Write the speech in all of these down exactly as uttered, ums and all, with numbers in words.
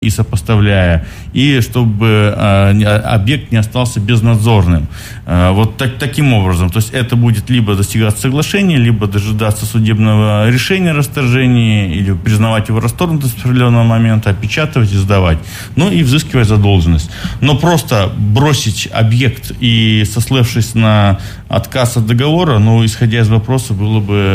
и сопоставляя, и чтобы э, объект не остался безнадзорным. Э, вот так, таким образом. То есть это будет либо достигаться соглашения, либо дожидаться судебного решения о расторжении, или признавать его расторгнутым с определенного момента, опечатывать и сдавать. Ну и взыскивать задолженность. Но просто бросить объект и, сославшись на отказ от договора, ну, исходя из вопроса, было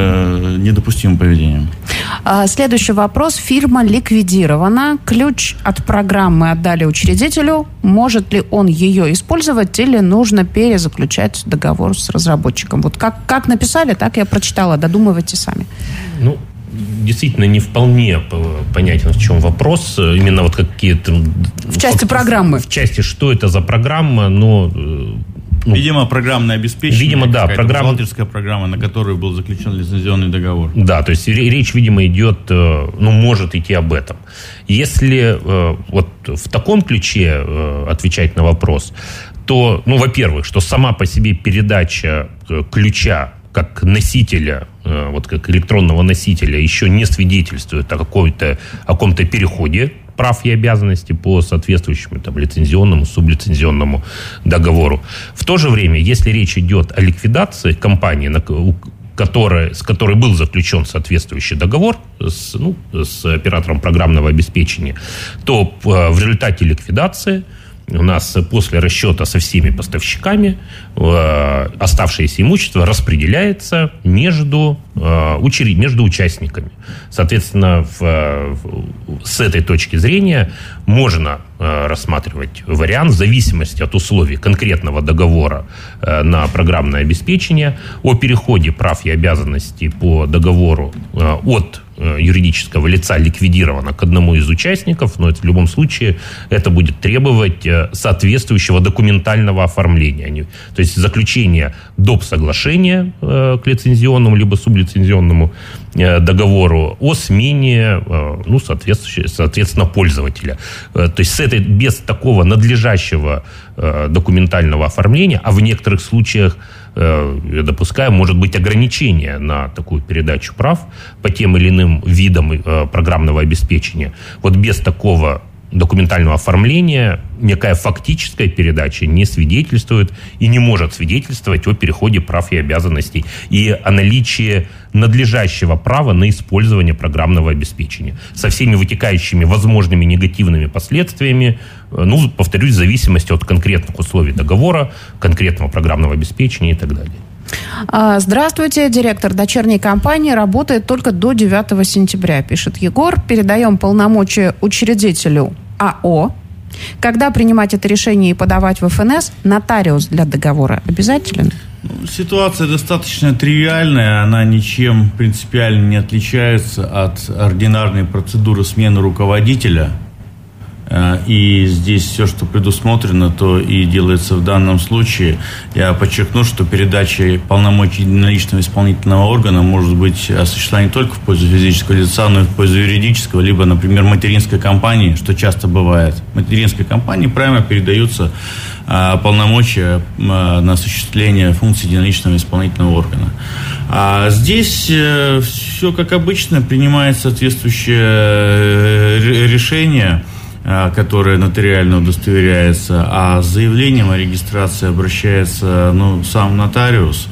бы недопустимым поведением. Следующий вопрос. Фирма ликвидирована. Ключ от программы отдали учредителю. Может ли он ее использовать или нужно перезаключать договор с разработчиком? Вот как, как написали, так я прочитала. Додумывайте сами. Ну, действительно, не вполне понятен, в чем вопрос. Именно вот какие-то... В части программы. В части, что это за программа, но... Ну, видимо, программное обеспечение. Видимо, да. Программа... Бухгалтерская программа, на которую был заключен лицензионный договор. Да, то есть речь, видимо, идет, ну, может идти об этом. Если вот в таком ключе отвечать на вопрос, то, ну, во-первых, что сама по себе передача ключа как носителя, вот как электронного носителя, еще не свидетельствует о какой-то, о каком-то переходе прав и обязанностей по соответствующему там, лицензионному, сублицензионному договору. В то же время, если речь идет о ликвидации компании, на, которая, с которой был заключен соответствующий договор с, ну, с оператором программного обеспечения, то в результате ликвидации у нас после расчета со всеми поставщиками э, оставшееся имущество распределяется между, э, учред... между участниками. Соответственно, в, в, с этой точки зрения можно э, рассматривать вариант в зависимости от условий конкретного договора э, на программное обеспечение о переходе прав и обязанностей по договору э, от юридического лица ликвидировано к одному из участников, но это в любом случае это будет требовать соответствующего документального оформления. То есть заключение доп. Соглашения к лицензионному либо сублицензионному договору о смене, ну, соответственно, пользователя. То есть с этой, без такого надлежащего документального оформления, а в некоторых случаях, я допускаю, может быть ограничение на такую передачу прав по тем или иным видам программного обеспечения. Вот без такого документального оформления некая фактическая передача не свидетельствует и не может свидетельствовать о переходе прав и обязанностей и о наличии надлежащего права на использование программного обеспечения со всеми вытекающими возможными негативными последствиями, ну, повторюсь, в зависимости от конкретных условий договора, конкретного программного обеспечения и так далее. Здравствуйте, директор дочерней компании работает только до девятого сентября, пишет Егор. Передаем полномочия учредителю АО. Когда принимать это решение и подавать в эф эн эс, нотариус для договора обязателен? Ситуация достаточно тривиальная, она ничем принципиально не отличается от ординарной процедуры смены руководителя. И здесь все, что предусмотрено, то и делается в данном случае. Я подчеркну, что передача полномочий единоличного исполнительного органа может быть осуществлена не только в пользу физического лица, но и в пользу юридического, либо, например, материнской компании, что часто бывает. Материнской компании прямо передаются полномочия на осуществление функций единоличного исполнительного органа. А здесь все как обычно, принимает соответствующее решение, которое нотариально удостоверяется, а с заявлением о регистрации обращается, ну, сам нотариус.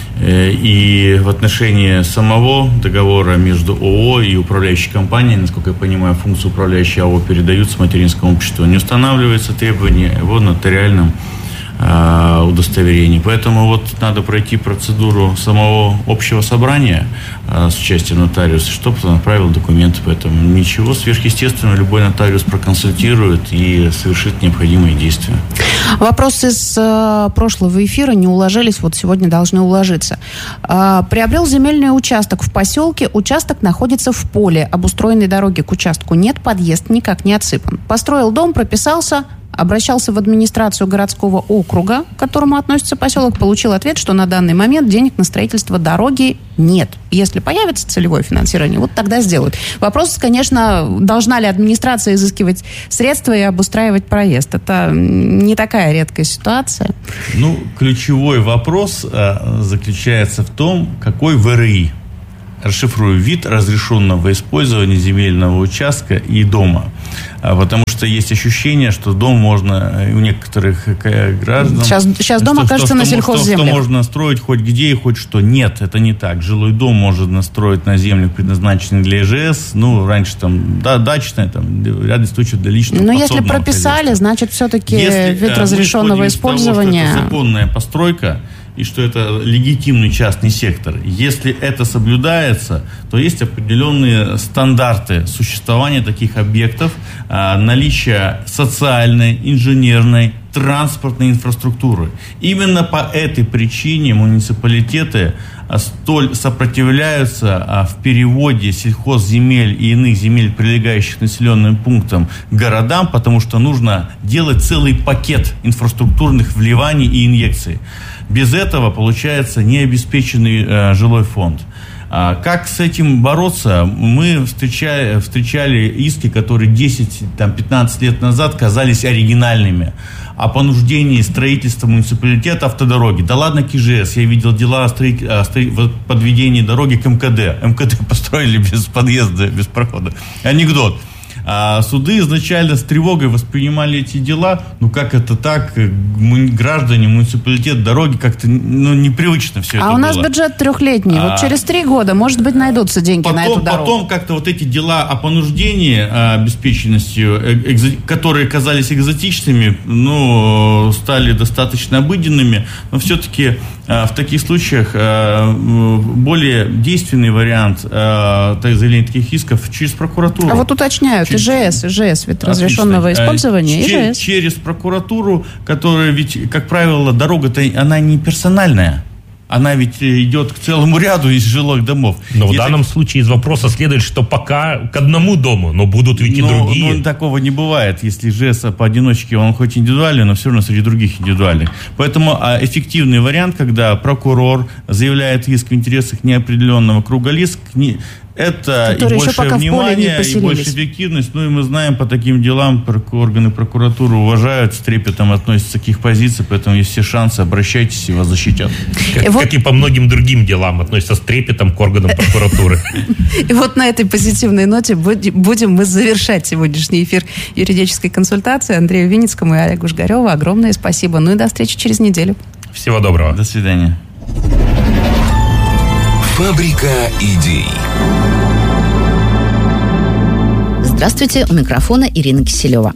И в отношении самого договора между ООО и управляющей компанией, насколько я понимаю, функции управляющей АО передаются материнскому обществу, не устанавливается требование о его нотариальном э, удостоверении. Поэтому вот надо пройти процедуру самого общего собрания э, с участием нотариуса, чтобы он отправил документы. Поэтому ничего сверхъестественного, любой нотариус проконсультирует и совершит необходимые действия. Вопросы с э, прошлого эфира не уложились, вот сегодня должны уложиться. Э, приобрел земельный участок в поселке, участок находится в поле, обустроенной дороги к участку нет, подъезд никак не отсыпан. Построил дом, прописался, обращался в администрацию городского округа, к которому относится поселок, получил ответ, что на данный момент денег на строительство дороги нет. Если появится целевое финансирование, вот тогда сделают. Вопрос, конечно, должна ли администрация изыскивать средства и обустраивать проезд. Это не такая редкая ситуация. Ну, ключевой вопрос э, заключается в том, какой вэ эр и расшифрую, вид разрешенного использования земельного участка и дома. Потому что есть ощущение, что дом можно у некоторых граждан... Сейчас, сейчас дом что, окажется что, на что, сельхозземлях. Что, что можно строить хоть где и хоть что. Нет, это не так. Жилой дом можно строить на землях, предназначенных для ИЖС. Ну, раньше там, да, дачная, там, ряд случаев для личного Но подсобного если прописали, хозяйства. Значит, все-таки если, вид разрешенного использования... Того, что это законная постройка, и что это легитимный частный сектор. Если это соблюдается, то есть определенные стандарты существования таких объектов, наличие социальной, инженерной, транспортной инфраструктуры. Именно по этой причине муниципалитеты столь сопротивляются в переводе сельхозземель и иных земель, прилегающих к населенным пунктам, к городам, потому что нужно делать целый пакет инфраструктурных вливаний и инъекций. Без этого получается необеспеченный э, жилой фонд. А как с этим бороться? Мы встречали, встречали иски, которые десять-пятнадцать лет назад казались оригинальными. О понуждении строительства муниципалитета автодороги. Да ладно к ИЖС. Я видел дела о, строить, о строить, подведении дороги к МКД. МКД построили без подъезда, без прохода. Анекдот. А суды изначально с тревогой воспринимали эти дела. Ну, как это так? Граждане, муниципалитет, дороги, как-то ну, непривычно все а это было. А у нас бюджет трехлетний. А, вот через три года, может быть, найдутся деньги потом, на эту дорогу. Потом как-то вот эти дела о понуждении обеспеченностью, экзо... которые казались экзотичными, ну, стали достаточно обыденными. Но все-таки в таких случаях более действенный вариант заявления таких исков через прокуратуру. А вот уточняют, через... ИЖС, ИЖС, вид разрешенного использования, Ч- ИЖС. Через прокуратуру, которая ведь, как правило, дорога-то, она не персональная. Она ведь идет к целому ряду из жилых домов. Но Если... в данном случае из вопроса следует, что пока к одному дому, но будут ведь и но, другие. Но такого не бывает. Если ЖЭС поодиночке, он хоть индивидуальный, но все равно среди других индивидуальных. Поэтому а, эффективный вариант, когда прокурор заявляет иск в интересах неопределенного круга лиц, не... это и больше внимания, и больше эффективность. Ну и мы знаем, по таким делам органы прокуратуры уважают, с трепетом относятся к их позиции, поэтому есть все шансы, обращайтесь, и вас защитят. Как и, вот... как и по многим другим делам относятся с трепетом к органам прокуратуры. И вот на этой позитивной ноте будем мы завершать сегодняшний эфир юридической консультации. Андрею Винницкому и Олегу Жгареву огромное спасибо. Ну и до встречи через неделю. Всего доброго. До свидания. Фабрика идей. Здравствуйте, у микрофона Ирина Киселева.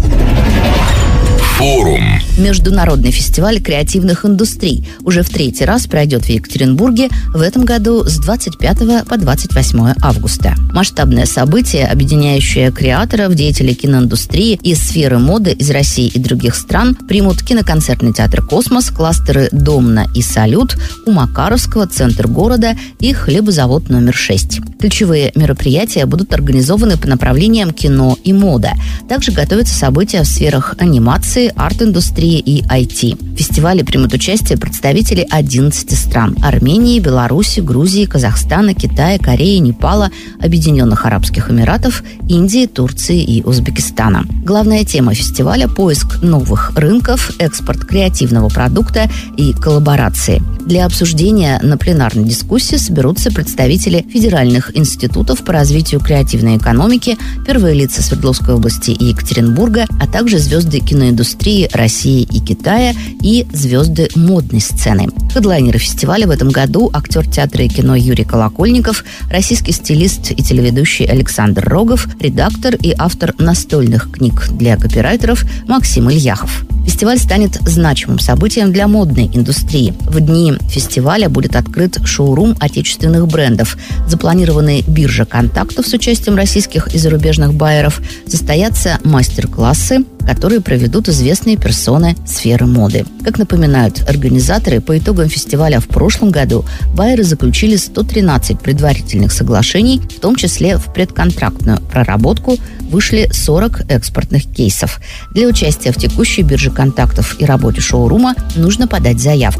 Форум. Международный фестиваль креативных индустрий уже в третий раз пройдет в Екатеринбурге в этом году с двадцать пятого по двадцать восьмое августа. Масштабное событие, объединяющее креаторов, деятелей киноиндустрии и сферы моды из России и других стран, примут киноконцертный театр «Космос», кластеры «Домна» и «Салют», у Макаровского, центр города и хлебозавод номер шесть. Ключевые мероприятия будут организованы по направлениям кино и мода. Также готовятся события в сферах анимации, арт-индустрии и ай ти. В фестивале примут участие представители одиннадцати стран – Армении, Беларуси, Грузии, Казахстана, Китая, Кореи, Непала, Объединенных Арабских Эмиратов, Индии, Турции и Узбекистана. Главная тема фестиваля – поиск новых рынков, экспорт креативного продукта и коллаборации. Для обсуждения на пленарной дискуссии соберутся представители федеральных институтов по развитию креативной экономики, первые лица Свердловской области и Екатеринбурга, а также звезды киноиндустрии России и Китая и звезды модной сцены. Хедлайнеры фестиваля в этом году – актер театра и кино Юрий Колокольников, российский стилист и телеведущий Александр Рогов, редактор и автор настольных книг для копирайтеров Максим Ильяхов. Фестиваль станет значимым событием для модной индустрии. В дни фестиваля будет открыт шоурум отечественных брендов. Запланированы биржа контактов с участием российских и зарубежных байеров. Состоятся мастер-классы, которые проведут известные персоны сферы моды. Как напоминают организаторы, по итогам фестиваля в прошлом году байеры заключили сто тринадцать предварительных соглашений, в том числе в предконтрактную проработку вышли сорок экспортных кейсов. Для участия в текущей бирже контактов и работе шоурума нужно подать заявку.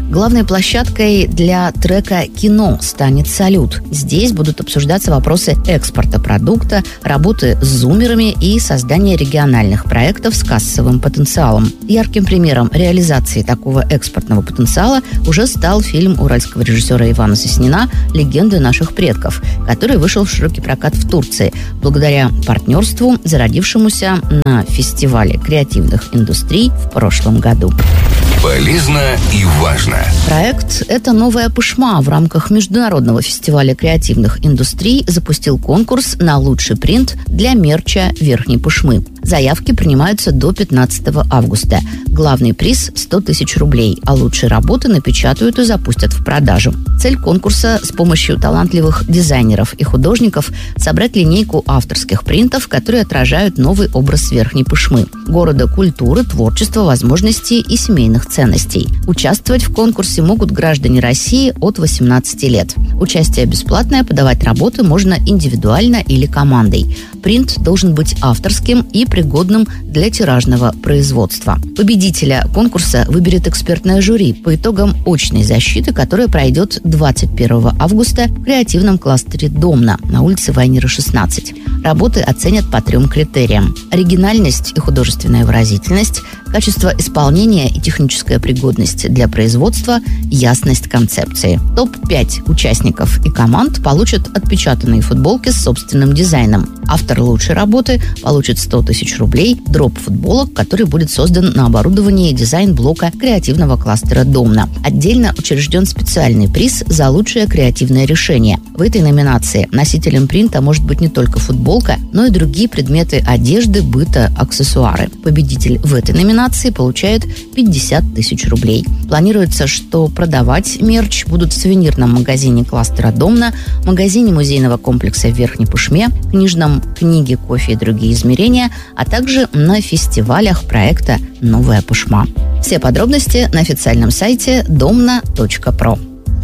Главной площадкой для трека «Кино» станет «Салют». Здесь будут обсуждаться вопросы экспорта продукта, работы с зумерами и создания региональных проектов с кассовым потенциалом. Ярким примером реализации такого экспортного потенциала уже стал фильм уральского режиссера Ивана Соснина «Легенды наших предков», который вышел в широкий прокат в Турции благодаря партнерству, зародившемуся на фестивале креативных индустрий в прошлом году. Полезно и важно. Проект «Это новая Пышма» в рамках Международного фестиваля креативных индустрий запустил конкурс на лучший принт для мерча Верхней Пышмы. Заявки принимаются до пятнадцатого августа. Главный приз – сто тысяч рублей, а лучшие работы напечатают и запустят в продажу. Цель конкурса – с помощью талантливых дизайнеров и художников собрать линейку авторских принтов, которые отражают новый образ Верхней Пышмы – города культуры, творчества, возможностей и семейных ценностей. Участвовать в конкурсе могут граждане России от восемнадцати лет. Участие бесплатное, подавать работы можно индивидуально или командой. Принт должен быть авторским и пригодным для тиражного производства. Победителя конкурса выберет экспертное жюри по итогам очной защиты, которая пройдет двадцать первого августа в креативном кластере «Домна» на улице Вайнера, шестнадцать. Работы оценят по трем критериям: оригинальность и художественная выразительность, качество исполнения и техническая пригодность для производства, ясность концепции. топ пять участников и команд получат отпечатанные футболки с собственным дизайном. Автор лучшей работы получит сто тысяч рублей, дроп футболок, который будет создан на оборудовании дизайн-блока креативного кластера «Домна». Отдельно учрежден специальный приз за лучшее креативное решение. В этой номинации носителем принта может быть не только футболка, но и другие предметы одежды, быта, аксессуары. Победитель в этой номинации получает пятьдесят тысяч рублей. Планируется, что продавать мерч будут в сувенирном магазине кластера «Домна», магазине музейного комплекса в Верхней Пышме, книжном книге «Кофе и другие измерения», а также на фестивалях проекта «Новая Пышма». Все подробности на официальном сайте домна точка про.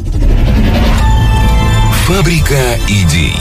Фабрика идей.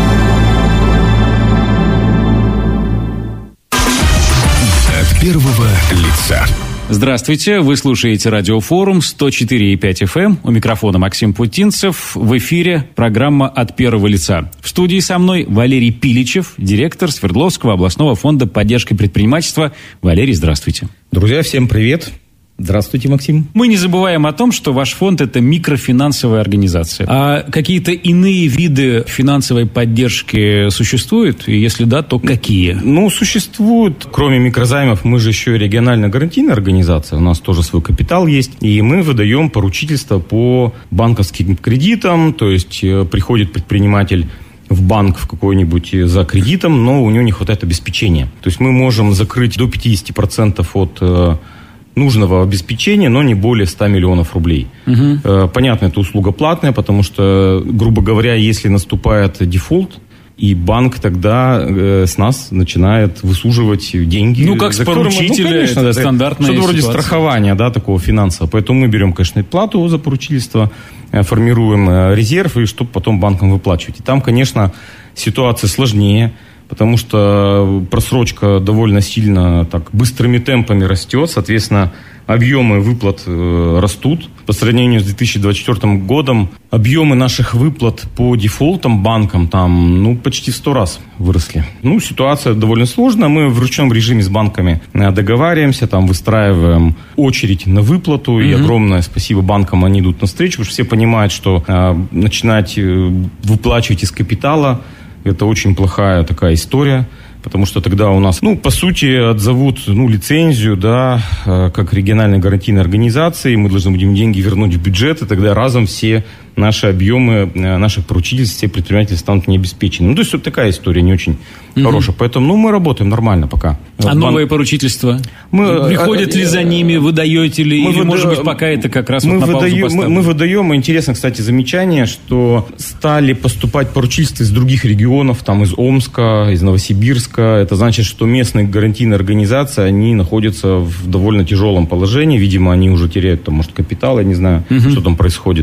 От первого лица. Здравствуйте, вы слушаете Радиофорум сто четыре и пять эф эм. У микрофона Максим Путинцев. В эфире программа «От первого лица». В студии со мной Валерий Пиличев, директор Свердловского областного фонда поддержки предпринимательства. Валерий, здравствуйте. Друзья, всем привет. Здравствуйте, Максим. Мы не забываем о том, что ваш фонд – это микрофинансовая организация. А какие-то иные виды финансовой поддержки существуют? И если да, то какие? Ну, существуют. Кроме микрозаймов, мы же еще и региональная гарантийная организация. У нас тоже свой капитал есть. И мы выдаем поручительство по банковским кредитам. То есть приходит предприниматель в банк в какой-нибудь за кредитом, но у него не хватает обеспечения. То есть мы можем закрыть до пятьдесят процентов от нужного обеспечения, но не более ста миллионов рублей. Угу. Понятно, это услуга платная, потому что, грубо говоря, если наступает дефолт, и банк тогда э, с нас начинает высуживать деньги. Ну, как с поручителя, ну, конечно, это стандартная что-то вроде ситуация. Страхования, да, такого финансового. Поэтому мы берем, конечно, плату за поручительство, э, формируем э, резерв, и чтобы потом банкам выплачивать. И там, конечно, ситуация сложнее, потому что просрочка довольно сильно так быстрыми темпами растет, соответственно, объемы выплат э, растут. По сравнению с две тысячи двадцать четвёртым годом объемы наших выплат по дефолтам банкам там, ну, почти в сто раз выросли. Ну, ситуация довольно сложная. Мы в ручном режиме с банками договариваемся, там, выстраиваем очередь на выплату. Mm-hmm. И огромное спасибо банкам, они идут навстречу, потому что все понимают, что э, начинать э, выплачивать из капитала – это очень плохая такая история, потому что тогда у нас, ну, по сути, отзовут, ну, лицензию, да, как региональной гарантийной организации, мы должны будем деньги вернуть в бюджет, и тогда разом все наши объемы наших поручительств, все предприниматели станут необеспечены. Ну, то есть вот такая история не очень mm-hmm. хорошая. Поэтому, ну, мы работаем нормально пока. А Бан... новые поручительства? Мы... Приходят ли за ними, вы даете ли? Мы или, выда... может быть, пока это как раз мы вот на выдаем, паузу мы, мы выдаем, интересно, кстати, замечание, что стали поступать поручительства из других регионов, там, из Омска, из Новосибирска. Это значит, что местные гарантийные организации, они находятся в довольно тяжелом положении. Видимо, они уже теряют, там, может, капитал, я не знаю, mm-hmm. что там происходит.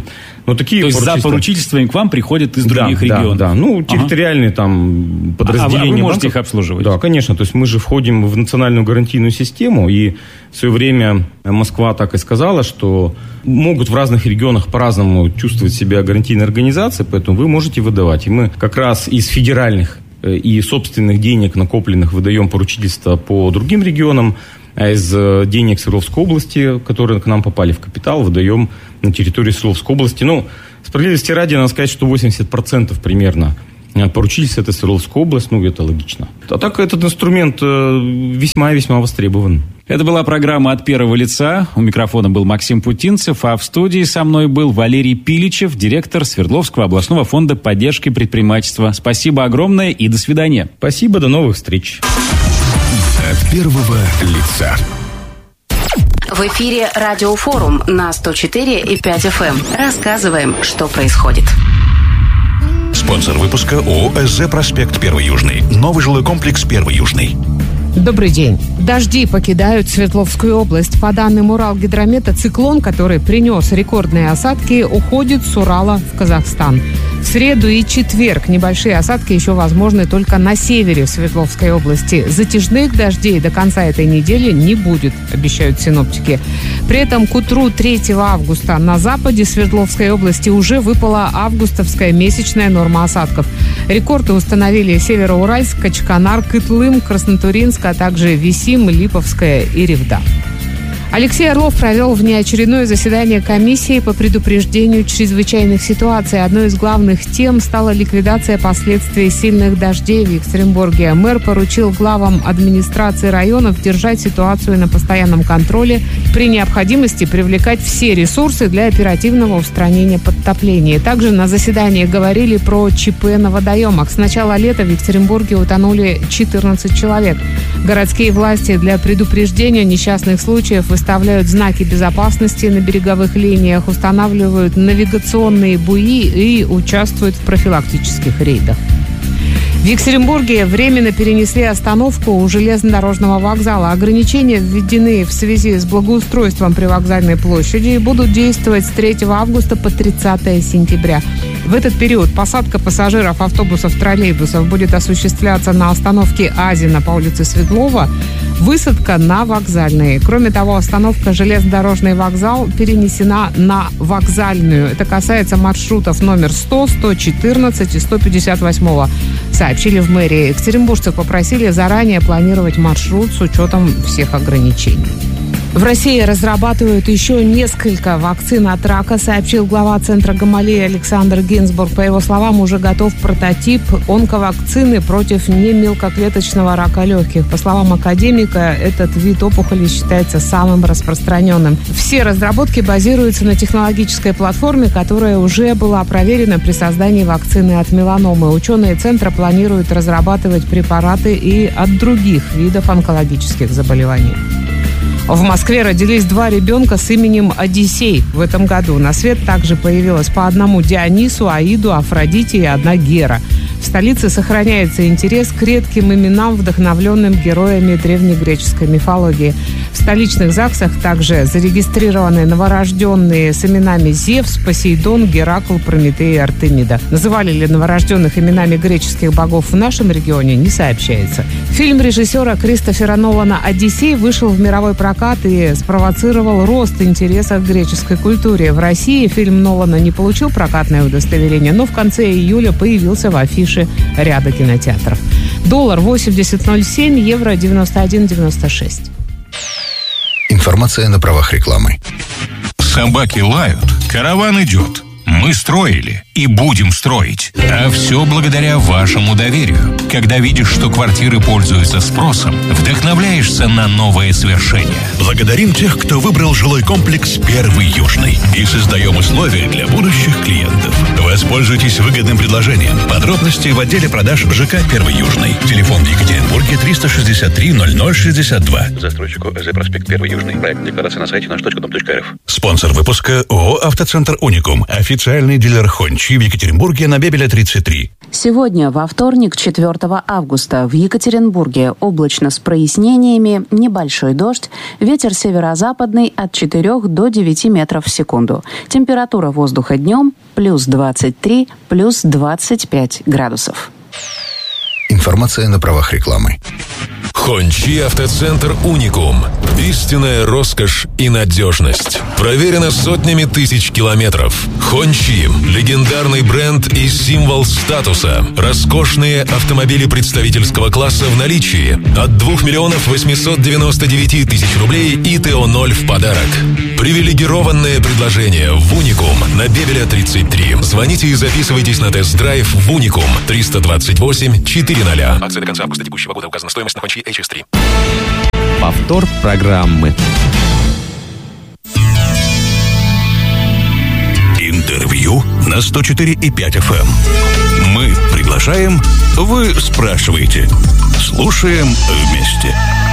Но такие То есть поручительства... за поручительствами к вам приходят из других да, регионов? Да, да. Ну, территориальные ага. там подразделения. А, а вы можете банков. их обслуживать? Да, конечно. То есть мы же входим в национальную гарантийную систему, и в свое время Москва так и сказала, что могут в разных регионах по-разному чувствовать себя гарантийные организации, поэтому вы можете выдавать. И мы как раз из федеральных и собственных денег, накопленных, выдаем поручительства по другим регионам, а из денег Свердловской области, которые к нам попали в капитал, выдаем на территории Свердловской области. Ну, справедливости ради, надо сказать, что восемьдесят процентов примерно поручительств — это Свердловская область, ну, это логично. А так этот инструмент весьма-весьма востребован. Это была программа «От первого лица». У микрофона был Максим Путинцев, а в студии со мной был Валерий Пиличев, директор Свердловского областного фонда поддержки предпринимательства. Спасибо огромное и до свидания. Спасибо, до новых встреч. От первого лица. В эфире Радиофорум на сто четыре и пять эф эм. Рассказываем, что происходит. Спонсор выпуска ООО «СЗ Проспект Первый Южный». Новый жилой комплекс Первый Южный. Добрый день. Дожди покидают Свердловскую область. По данным Уралгидромета, циклон, который принес рекордные осадки, уходит с Урала в Казахстан. В среду и четверг небольшие осадки еще возможны только на севере Свердловской области. Затяжных дождей до конца этой недели не будет, обещают синоптики. При этом к утру третьего августа на западе Свердловской области уже выпала августовская месячная норма осадков. Рекорды установили Североуральск, Качканар, Кытлым, Краснотуринск, а также Висим, Липовская и Ревда. Алексей Орлов провел внеочередное заседание комиссии по предупреждению чрезвычайных ситуаций. Одной из главных тем стала ликвидация последствий сильных дождей в Екатеринбурге. Мэр поручил главам администрации районов держать ситуацию на постоянном контроле, при необходимости привлекать все ресурсы для оперативного устранения подтопления. Также на заседании говорили про ЧП на водоемах. С начала лета в Екатеринбурге утонули четырнадцать человек. Городские власти для предупреждения несчастных случаев выставляют знаки безопасности на береговых линиях, устанавливают навигационные буи и участвуют в профилактических рейдах. В Екатеринбурге временно перенесли остановку у железнодорожного вокзала. Ограничения введены в связи с благоустройством привокзальной площади и будут действовать с третьего августа по тридцатое сентября. В этот период посадка пассажиров автобусов, троллейбусов будет осуществляться на остановке Азина по улице Светлова, высадка на вокзальные. Кроме того, остановка железнодорожный вокзал перенесена на вокзальную. Это касается маршрутов номер сто, сто четырнадцать и сто пятьдесят восемь, сообщили в мэрии. Екатеринбуржцев попросили заранее планировать маршрут с учетом всех ограничений. В России разрабатывают еще несколько вакцин от рака, сообщил глава Центра Гамалеи Александр Гинзбург. По его словам, уже готов прототип онковакцины против немелкоклеточного рака легких. По словам академика, этот вид опухоли считается самым распространенным. Все разработки базируются на технологической платформе, которая уже была проверена при создании вакцины от меланомы. Ученые Центра планируют разрабатывать препараты и от других видов онкологических заболеваний. В Москве родились два ребенка с именем Одиссей в этом году. На свет также появилось по одному Дионису, Аиду, Афродите и одна Гера. В столице сохраняется интерес к редким именам, вдохновленным героями древнегреческой мифологии. В столичных ЗАГСах также зарегистрированы новорожденные с именами Зевс, Посейдон, Геракл, Прометей и Артемида. Называли ли новорожденных именами греческих богов в нашем регионе, не сообщается. Фильм режиссера Кристофера Нолана «Одиссей» вышел в мировой прокат и спровоцировал рост интереса к греческой культуре. В России фильм Нолана не получил прокатное удостоверение, но в конце июля появился в афише ряда кинотеатров. Доллар восемьдесят ноль семь, евро девяносто один девяносто шесть. Информация на правах рекламы. Собаки лают, караван идет. Мы строили и будем строить. А все благодаря вашему доверию. Когда видишь, что квартиры пользуются спросом, вдохновляешься на новые свершения. Благодарим тех, кто выбрал жилой комплекс «Первый Южный». И создаем условия для будущих клиентов. Воспользуйтесь выгодным предложением. Подробности в отделе продаж ЖК «Первый Южный». Телефон в Екатеринбурге триста шестьдесят три ноль ноль шестьдесят два. Застройщику ЭЗ Проспект Первый Южный. Проект декларации на сайте наш точка дом точка рф. Спонсор выпуска ООО «Автоцентр Уникум». Официальный дилер «Хончи» в Екатеринбурге на Бебеля тридцать три. Сегодня, во вторник, четвёртого августа, в Екатеринбурге облачно с прояснениями, небольшой дождь, ветер северо-западный от четырёх до девяти метров в секунду. Температура воздуха днем плюс двадцать три, плюс двадцать пять градусов. Информация на правах рекламы. Хончи Автоцентр «Уникум». Истинная роскошь и надежность. Проверено сотнями тысяч километров. Хончи – легендарный бренд и символ статуса. Роскошные автомобили представительского класса в наличии. От двух миллионов восемьсот девяносто девять тысяч рублей и ТО ноль в подарок. Привилегированное предложение в «Уникум» на Бебеля тридцать три. Звоните и записывайтесь на тест-драйв в «Уникум» триста двадцать восемь четыреста. Акция до конца августа текущего года. Указана стоимость на Хончи эйч эс три. Повтор программы. Интервью на сто четыре и пять эф эм. Мы приглашаем, вы спрашиваете. Слушаем вместе.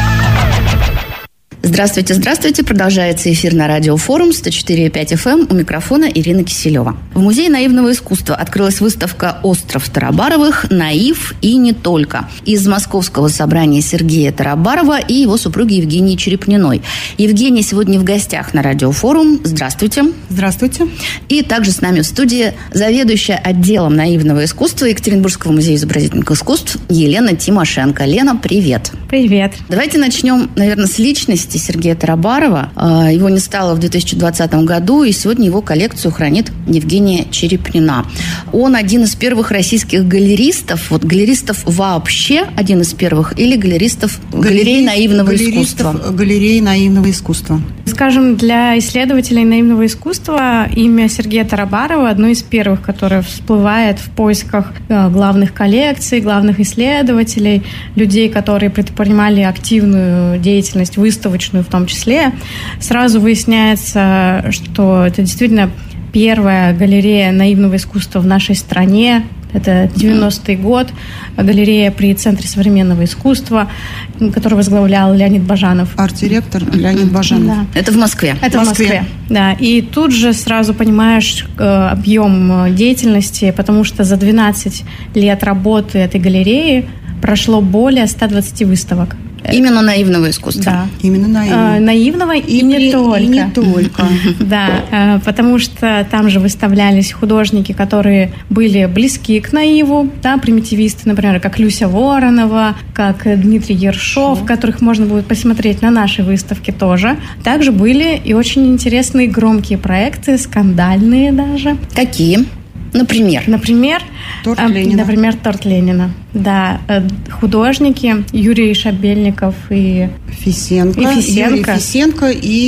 Здравствуйте, здравствуйте. Продолжается эфир на Радио Форум сто четыре и пять эф эм. У микрофона Ирина Киселева. В Музее наивного искусства открылась выставка «Остров Тарабаровых. Наив и не только». Из Московского собрания Сергея Тарабарова и его супруги Евгении Черепниной. Евгения сегодня в гостях на Радио Форум. Здравствуйте. Здравствуйте. И также с нами в студии заведующая отделом наивного искусства Екатеринбургского музея изобразительных искусств Елена Тимошенко. Лена, привет. Привет. Давайте начнем, наверное, с личности Сергея Тарабарова. Его не стало в две тысячи двадцатом году, и сегодня его коллекцию хранит Евгения Черепнина. Он один из первых российских галеристов, вот галеристов вообще один из первых, или галеристов галереи наивного искусства? Галереи наивного искусства. Скажем, для исследователей наивного искусства имя Сергея Тарабарова одно из первых, которое всплывает в поисках главных коллекций, главных исследователей, людей, которые предпринимали активную деятельность выставочную в том числе. Сразу выясняется, что это действительно первая галерея наивного искусства в нашей стране. Это девяностый год, галерея при Центре современного искусства, которую возглавлял Леонид Бажанов. Арт-директор Леонид Бажанов. Да. Это в Москве. Это в Москве. в Москве, да. И тут же сразу понимаешь э, объем деятельности, потому что за двенадцать лет работы этой галереи прошло более ста двадцати выставок. Именно наивного искусства. Да. Именно наивного. Э, наивного и, и не только. И не только. Да, э, потому что там же выставлялись художники, которые были близки к наиву, да, примитивисты, например, как Люся Воронова, как Дмитрий Ершов, Шо. которых можно будет посмотреть на нашей выставке тоже. Также были и очень интересные громкие проекты, скандальные даже. Какие? Например? Например, торт э, Ленина. Например, торт Ленина. Да, э, художники Юрий Шабельников и Фисенко, и Фисенко. Юрий Фисенко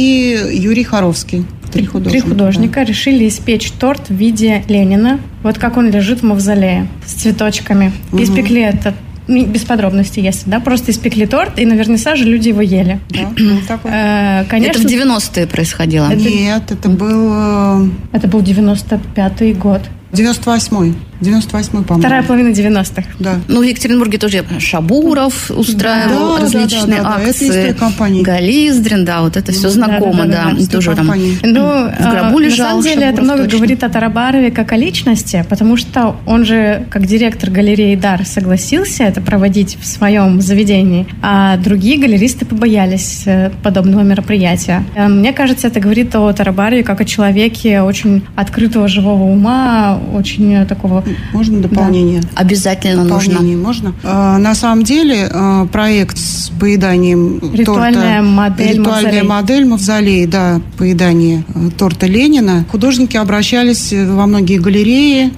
и Юрий Харовский. Три художника. Три художника да. решили испечь торт в виде Ленина, вот как он лежит в мавзолее, с цветочками. Угу. Испекли это. Без подробностей, если, да, просто испекли торт, и на вернисаже люди его ели. Да, был такой. Э, конечно, это в девяностые происходило? Это... Нет, это был... Это был девяносто пятый год. девяносто восьмой. девяносто восьмой, по-моему. Вторая половина девяностых. Да. Ну, в Екатеринбурге тоже Шабуров устраивал да, различные да, да, да, акции. Да, это из той компании. Гализдрин, да, вот это все знакомо, да. да, да, да. И тоже там ну, в гробу лежал. На самом деле Шабуров, это много точно. говорит о Тарабарове как о личности, потому что он же, как директор галереи «Дар», согласился это проводить в своем заведении, а другие галеристы побоялись подобного мероприятия. Мне кажется, это говорит о Тарабарове как о человеке очень открытого, живого ума, очень такого... Можно дополнение? Да. Обязательно дополнение нужно. Можно? А, на самом деле проект с поеданием ритуальная торта... Модель ритуальная мавзолей. модель мавзолей, да, поедание торта Ленина. Художники обращались во многие галереи,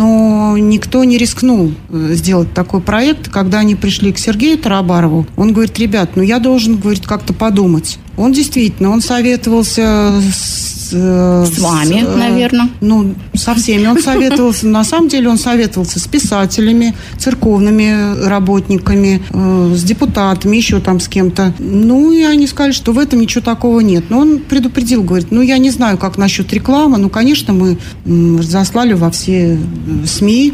но никто не рискнул сделать такой проект. Когда они пришли к Сергею Тарабарову, он говорит: ребят, ну я должен, говорит, как-то подумать. Он действительно, он советовался с... С вами, с, наверное. Ну, со всеми он советовался. На самом деле он советовался с писателями, церковными работниками, с депутатами, еще там с кем-то. Ну, и они сказали, что в этом ничего такого нет. Но он предупредил, говорит, ну, я не знаю, как насчет рекламы. Ну, конечно, мы заслали во все СМИ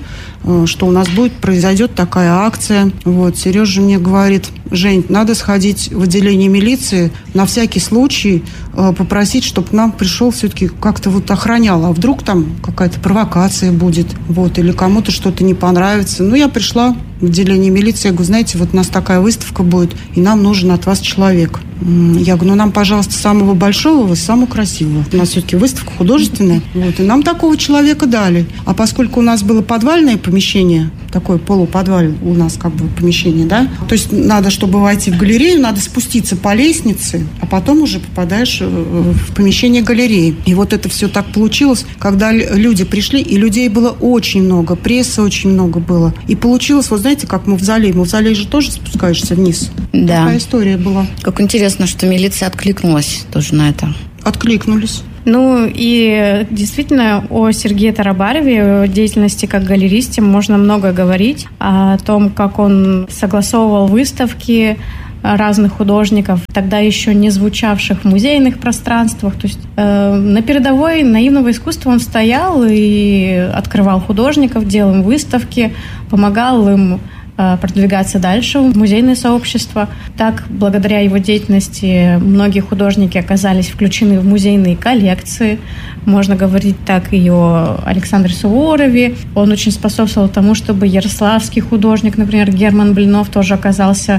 что у нас будет, произойдет такая акция. Вот, Сережа мне говорит: Жень, надо сходить в отделение милиции, на всякий случай попросить, чтобы к нам пришел все-таки как-то вот охранял. А вдруг там какая-то провокация будет, вот, или кому-то что-то не понравится. Ну, я пришла в отделение милиции, я говорю: знаете, вот у нас такая выставка будет, и нам нужен от вас человек. Я говорю: ну, нам, пожалуйста, самого большого, самого красивого. У нас все-таки выставка художественная, вот, и нам такого человека дали. А поскольку у нас было подвальное помещение, такое полуподвал у нас как бы помещение, да, то есть надо, чтобы войти в галерею, надо спуститься по лестнице, а потом уже попадаешь в помещение галереи. И вот это все так получилось, когда люди пришли, и людей было очень много, прессы очень много было. И получилось, вот знаете, как мавзолей. Мавзолей же тоже спускаешься вниз. Да. Такая история была. Как интересно, что милиция откликнулась тоже на это. Откликнулись. Ну и действительно о Сергее Тарабарове, о деятельности как галеристе можно много говорить. О том, как он согласовывал выставки разных художников, тогда еще не звучавших в музейных пространствах. То есть э, на передовой наивного искусства он стоял и открывал художников, делал им выставки, помогал им э, продвигаться дальше в музейное сообщество. Так, благодаря его деятельности, многие художники оказались включены в музейные коллекции. Можно говорить так и о Александре Суворове. Он очень способствовал тому, чтобы ярославский художник, например, Герман Блинов, тоже оказался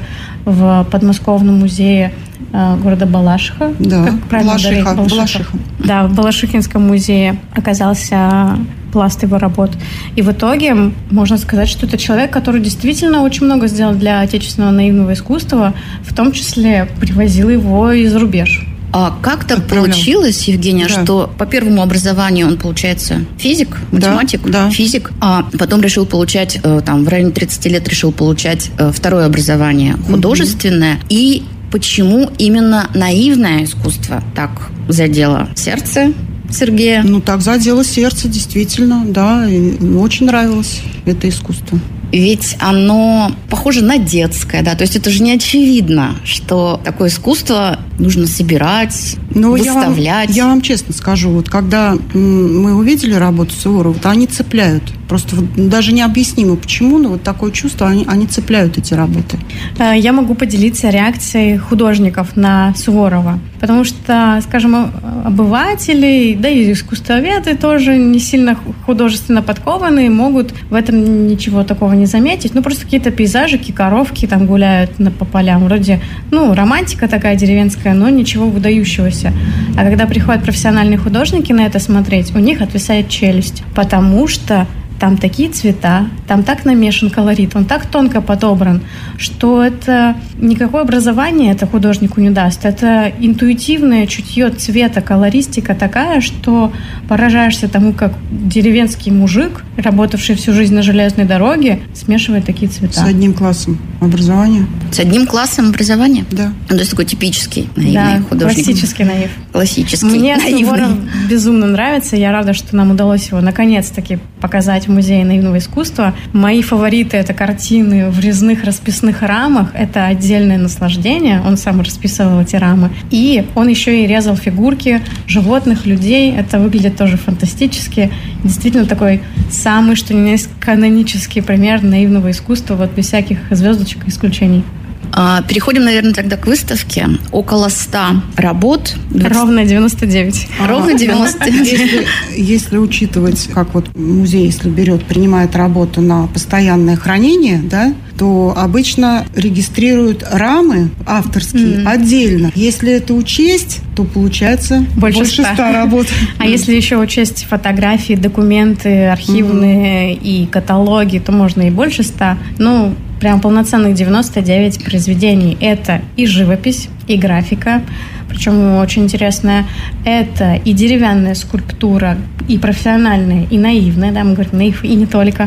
в подмосковном музее э, города Балашиха. Да, как правильно Балашиха, говорить? Балашиха. Балашиха. Да, в Балашихинском музее оказался пласт его работ. И в итоге можно сказать, что это человек, который действительно очень много сделал для отечественного наивного искусства, в том числе привозил его из рубеж. А как так Отправлял. Получилось, Евгения, Да. что по первому образованию он, получается, физик, математик, Да, да. физик, а потом решил получать, э, там, в районе тридцати лет решил получать э, второе образование художественное. Угу. И почему именно наивное искусство так задело сердце Сергея? Ну, так задело сердце, действительно, да, и очень нравилось это искусство. Ведь оно похоже на детское, да, то есть это же не очевидно, что такое искусство нужно собирать, Но выставлять. Я вам, я вам честно скажу, вот когда м, мы увидели работу Суворова, вот они цепляют. Просто вот даже необъяснимо почему, но вот такое чувство, они, они цепляют эти работы. Я могу поделиться реакцией художников на Суворова, потому что, скажем, обыватели, да и искусствоведы тоже не сильно художественно подкованные, могут в этом ничего такого не заметить. Ну, просто какие-то пейзажики, коровки там гуляют по полям. Вроде, ну, романтика такая деревенская, но ничего выдающегося. А когда приходят профессиональные художники на это смотреть, у них отвисает челюсть, потому что там такие цвета, там так намешан колорит, он так тонко подобран, что это никакое образование это художнику не даст. Это интуитивное чутье цвета, колористика такая, что поражаешься тому, как деревенский мужик, работавший всю жизнь на железной дороге, смешивает такие цвета. С одним классом образования. С одним классом образования? Да. Ну, то есть такой типический наивный да, художник. классический наив. Классический Мне наивный. Суворов безумно нравится. Я рада, что нам удалось его наконец-таки показать в Музее наивного искусства. Мои фавориты – это картины в резных расписных рамах. Это отдельное наслаждение. Он сам расписывал эти рамы. И он еще и резал фигурки животных, людей. Это выглядит тоже фантастически. Действительно такой самый, что ни на есть, канонический пример наивного искусства, вот без всяких звездочек и исключений. Переходим, наверное, тогда к выставке. Около ста работ. двадцать... Ровно девяносто девять. А, Ровно девяносто девять. Если, если учитывать, как вот музей, если берет, принимает работу на постоянное хранение, да, то обычно регистрируют рамы авторские mm-hmm. отдельно. Если это учесть, то получается больше, больше ста работ. А если еще учесть фотографии, документы, архивные mm-hmm. и каталоги, то можно и больше ста. Ну, прям полноценных девяносто девять произведений. Это и живопись, и графика, причем очень интересная. Это и деревянная скульптура, и профессиональная, и наивная, да, мы говорим наив, и не только.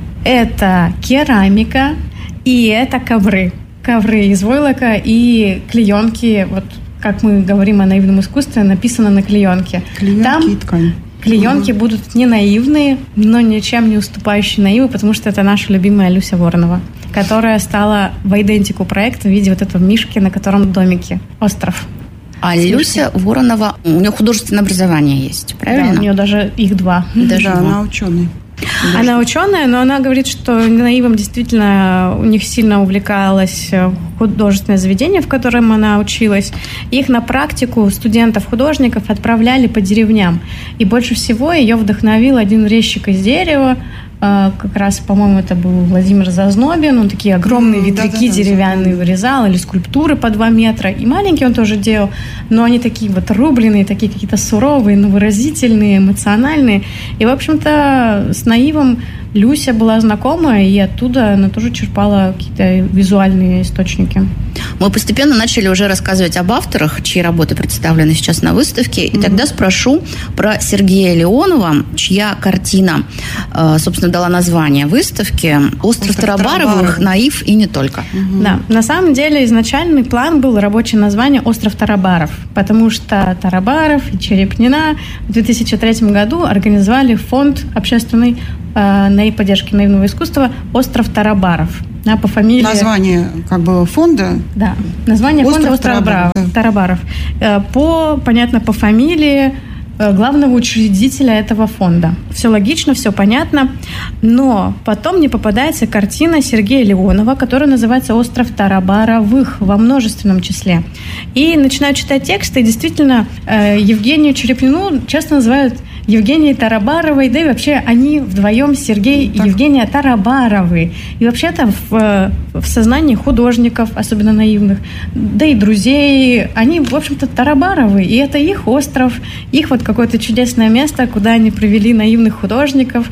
Это керамика, и это ковры. Ковры из войлока и клеенки, вот как мы говорим о наивном искусстве, написано на клеенке. Клеенки Там и ткань. Клеенки угу. будут не наивные, но ничем не уступающие наиву, потому что это наша любимая Люся Воронова, которая стала в идентику проекта в виде вот этого мишки, на котором домике остров. А Люся Воронова, у нее художественное образование есть, правильно? Да, у нее даже их два. Даже да, два. Она ученый. Она ученая, но она говорит, что наивом действительно у них сильно увлекалось художественное заведение, в котором она училась. Их на практику студентов-художников отправляли по деревням. И больше всего ее вдохновил один резчик из дерева. Как раз, по-моему, это был Владимир Зазнобин. Он такие огромные ветряки да, да, деревянные да. вырезал, или скульптуры по два метра. И маленькие он тоже делал, но они такие вот рубленые, такие какие-то суровые, но выразительные, эмоциональные. И, в общем-то, с наивом Люся была знакома, и оттуда она тоже черпала какие-то визуальные источники. Мы постепенно начали уже рассказывать об авторах, чьи работы представлены сейчас на выставке. И mm-hmm. тогда спрошу про Сергея Леонова, чья картина, собственно, дала название выставке «Остров, Остров Тарабаровых. Тарабаров. Наив и не только». Mm-hmm. Да, на самом деле изначальный план был рабочее название «Остров Тарабаров», потому что Тарабаров и Черепнина в две тысячи третьем году организовали фонд общественный на поддержке наивного искусства «Остров Тарабаров». Да, по фамилии... Название как бы фонда? Да, название Остров фонда «Остров Тарабаров». Тарабаров. По, понятно, по фамилии главного учредителя этого фонда. Все логично, все понятно. Но потом мне попадается картина Сергея Леонова, которая называется «Остров Тарабаровых» во множественном числе. И начинаю читать тексты, и действительно Евгению Черепнину часто называют Евгенией Тарабаровой, да и вообще они вдвоем, Сергей и Евгения Тарабаровы. И вообще-то в, в сознании художников, особенно наивных, да и друзей, они, в общем-то, Тарабаровы. И это их остров, их вот какое-то чудесное место, куда они привели наивных художников.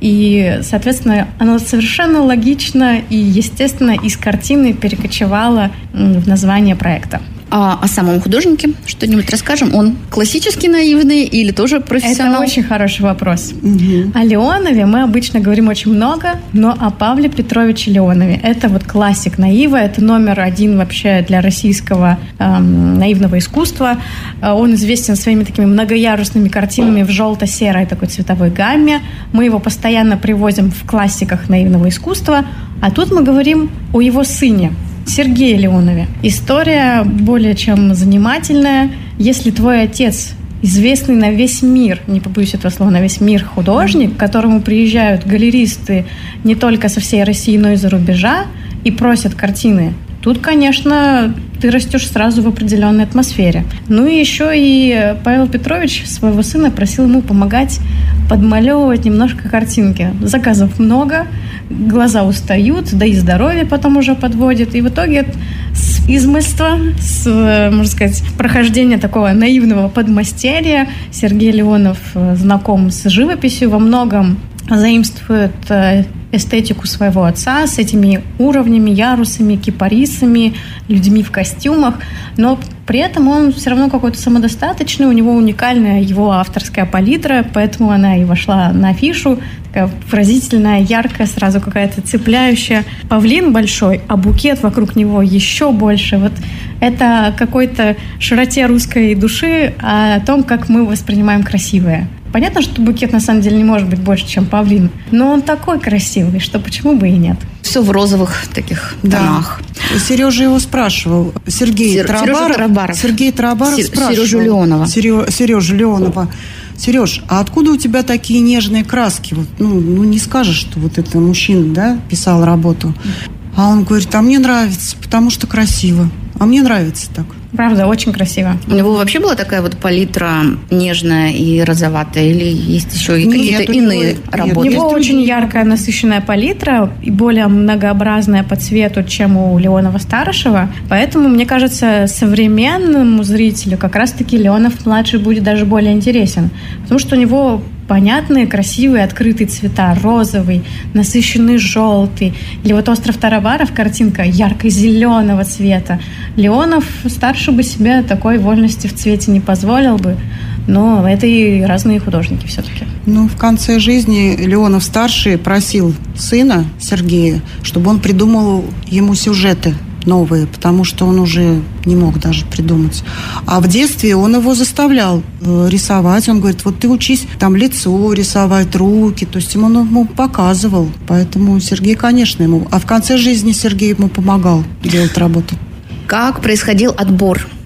И, соответственно, оно совершенно логично и, естественно, из картины перекочевало в название проекта. А о самом художнике что-нибудь расскажем? Он классический наивный или тоже профессионал? Это очень хороший вопрос. Угу. О Леонове мы обычно говорим очень много, но о Павле Петровиче Леонове. Это вот классик наива, это номер один вообще для российского эм, наивного искусства. Он известен своими такими многоярусными картинами в желто-серой такой цветовой гамме. Мы его постоянно привозим в классиках наивного искусства. А тут мы говорим о его сыне, Сергее Леонове. История более чем занимательная. Если твой отец известный на весь мир, не побоюсь этого слова, на весь мир художник, к которому приезжают галеристы не только со всей России, но и за рубежа и просят картины, тут, конечно, ты растешь сразу в определенной атмосфере. Ну и еще и Павел Петрович своего сына просил ему помогать подмалевывать немножко картинки. Заказов много, глаза устают, да и здоровье потом уже подводит. И в итоге с измольства, с, можно сказать, прохождения такого наивного подмастерья Сергей Леонов знаком с живописью, во многом заимствует эстетику своего отца с этими уровнями, ярусами, кипарисами, людьми в костюмах, но при этом он все равно какой-то самодостаточный, у него уникальная его авторская палитра, поэтому она и вошла на афишу, такая выразительная, яркая, сразу какая-то цепляющая. Павлин большой, а букет вокруг него еще больше. Вот это какой-то широте русской души о том, как мы воспринимаем красивое. Понятно, что букет на самом деле не может быть больше, чем павлин, но он такой красивый, что почему бы и нет. Все в розовых таких тонах. Да. Сережа его спрашивал. Сергей Сер- Тарабаров. Тарабаров. Сергей Тарабаров Сер- спрашивал. Сережу Леонова. Серё- Сережа Леонова. Сереж, а откуда у тебя такие нежные краски? Вот, ну, ну, не скажешь, что вот это мужчина, да, писал работу. А он говорит, а мне нравится, потому что красиво. А мне нравится так. Правда, очень красиво. У него вообще была такая вот палитра нежная и розоватая? Или есть еще и какие-то нет, иные него, работы? У него очень яркая, насыщенная палитра и более многообразная по цвету, чем у Леонова-старшего. Поэтому, мне кажется, современному зрителю как раз-таки Леонов-младший будет даже более интересен. Потому что у него понятные, красивые, открытые цвета. Розовый, насыщенный желтый. Или вот «Остров Тарабаров» картинка ярко-зеленого цвета. Леонов-старший бы себе такой вольности в цвете не позволил бы. Но это и разные художники все-таки. Ну, в конце жизни Леонов-старший просил сына Сергея, чтобы он придумал ему сюжеты новые, потому что он уже не мог даже придумать. А в детстве он его заставлял э, рисовать. Он говорит, вот ты учись там лицо рисовать, руки. То есть ему, он ему показывал. Поэтому Сергей, конечно, ему... А в конце жизни Сергей ему помогал делать работу. Как происходил отбор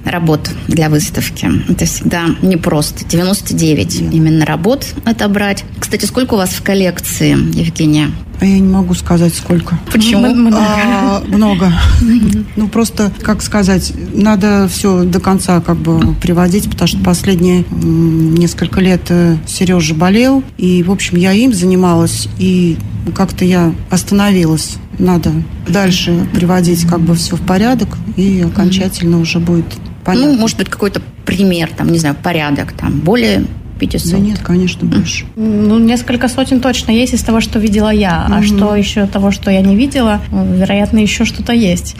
работ для выставки. Это всегда непросто. девяносто девять yeah. именно работ отобрать. Кстати, сколько у вас в коллекции, Евгения? А я не могу сказать, сколько. Почему? Много. А, много. Ну, просто, как сказать, надо все до конца как бы приводить, потому что последние несколько лет Сережа болел, и, в общем, я им занималась, и как-то я остановилась. Надо дальше приводить как бы все в порядок, и окончательно уже будет понятно. Ну, может быть, какой-то пример, там, не знаю, порядок, там, более пятьсот. Да нет, конечно, больше. Ну, несколько сотен точно есть из того, что видела я. Mm-hmm. А что еще того, что я не видела, вероятно, еще что-то есть.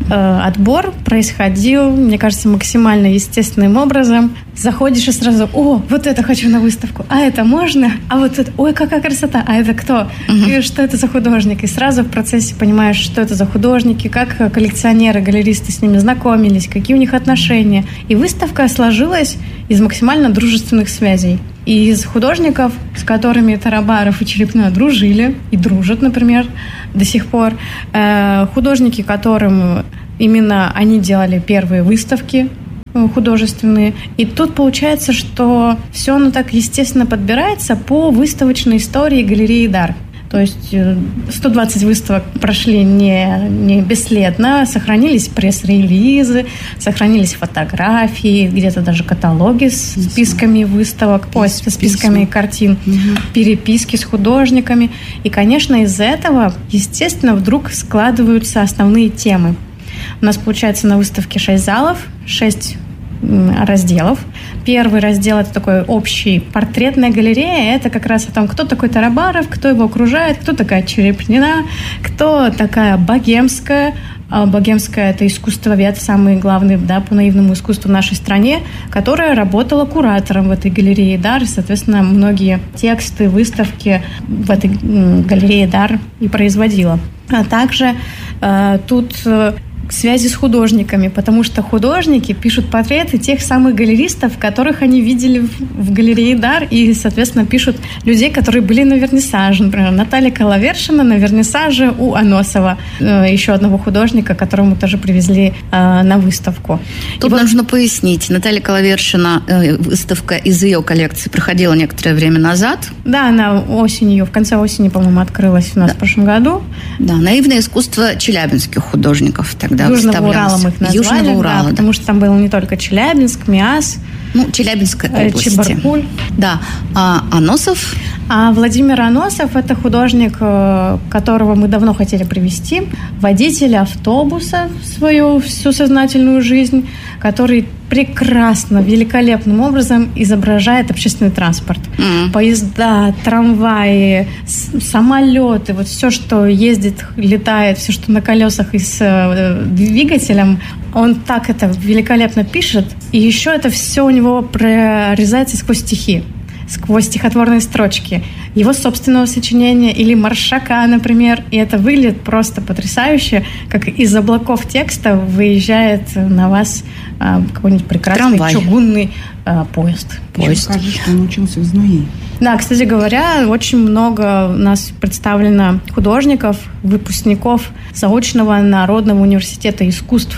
Отбор происходил, мне кажется, максимально естественным образом. Заходишь и сразу: о, вот это хочу на выставку, а это можно? А вот это, ой, какая красота, а это кто? Mm-hmm. И что это за художник? И сразу в процессе понимаешь, что это за художники, как коллекционеры, галеристы с ними знакомились, какие у них отношения. И выставка сложилась из максимально дружественных связей. И из художников, с которыми Тарабаров и Черепной дружили, и дружат, например, до сих пор. Э, художники, которым именно они делали первые выставки художественные. И тут получается, что все оно так естественно подбирается по выставочной истории галереи «Дар». То есть сто двадцать выставок прошли не, не бесследно, сохранились пресс-релизы, сохранились фотографии, где-то даже каталоги с списками выставок, ой, с списками картин, угу. переписки с художниками. И, конечно, из этого, естественно, вдруг складываются основные темы. У нас, получается, на выставке шесть залов, шесть разделов. Первый раздел – это такой общий портретная галерея. Это как раз о том, кто такой Тарабаров, кто его окружает, кто такая Черепнина, кто такая Богемская. Богемская – это искусствовед, самый главный, да, по наивному искусству в нашей стране, которая работала куратором в этой галерее «Дар». И, соответственно, многие тексты, выставки в этой галерее «Дар» и производила. А также э, тут связи с художниками, потому что художники пишут портреты тех самых галеристов, которых они видели в, в галерее «Дар», и, соответственно, пишут людей, которые были на вернисаже. Например, Наталья Коловершина на вернисаже у Аносова, э, еще одного художника, которого мы тоже привезли э, на выставку. Тут и нужно вот пояснить. Наталья Коловершина, э, выставка из ее коллекции проходила некоторое время назад. Да, она осенью, в конце осени, по-моему, открылась у нас да. в прошлом году. Да, наивное искусство челябинских художников. Тогда Южного Урала мы их назвали, Южного Урала, да, да. потому что там был не только Челябинск, Миас, ну, Челябинская область. Чебаркуль. Да. А Аносов? А Владимир Аносов – это художник, которого мы давно хотели привезти, водитель автобуса свою всю сознательную жизнь, который прекрасно, великолепным образом изображает общественный транспорт. Mm. Поезда, трамваи, самолеты, вот все, что ездит, летает, все, что на колесах и с э, двигателем, он так это великолепно пишет, и еще это все у него прорезается сквозь стихи, сквозь стихотворные строчки его собственного сочинения или Маршака, например. И это выглядит просто потрясающе, как из облаков текста выезжает на вас а, какой-нибудь прекрасный Трамвай. чугунный а, поезд. Поезд. Скажи, что он учился в ЗНУИ. Да, кстати говоря, очень много у нас представлено художников, выпускников заочного Народного университета искусств.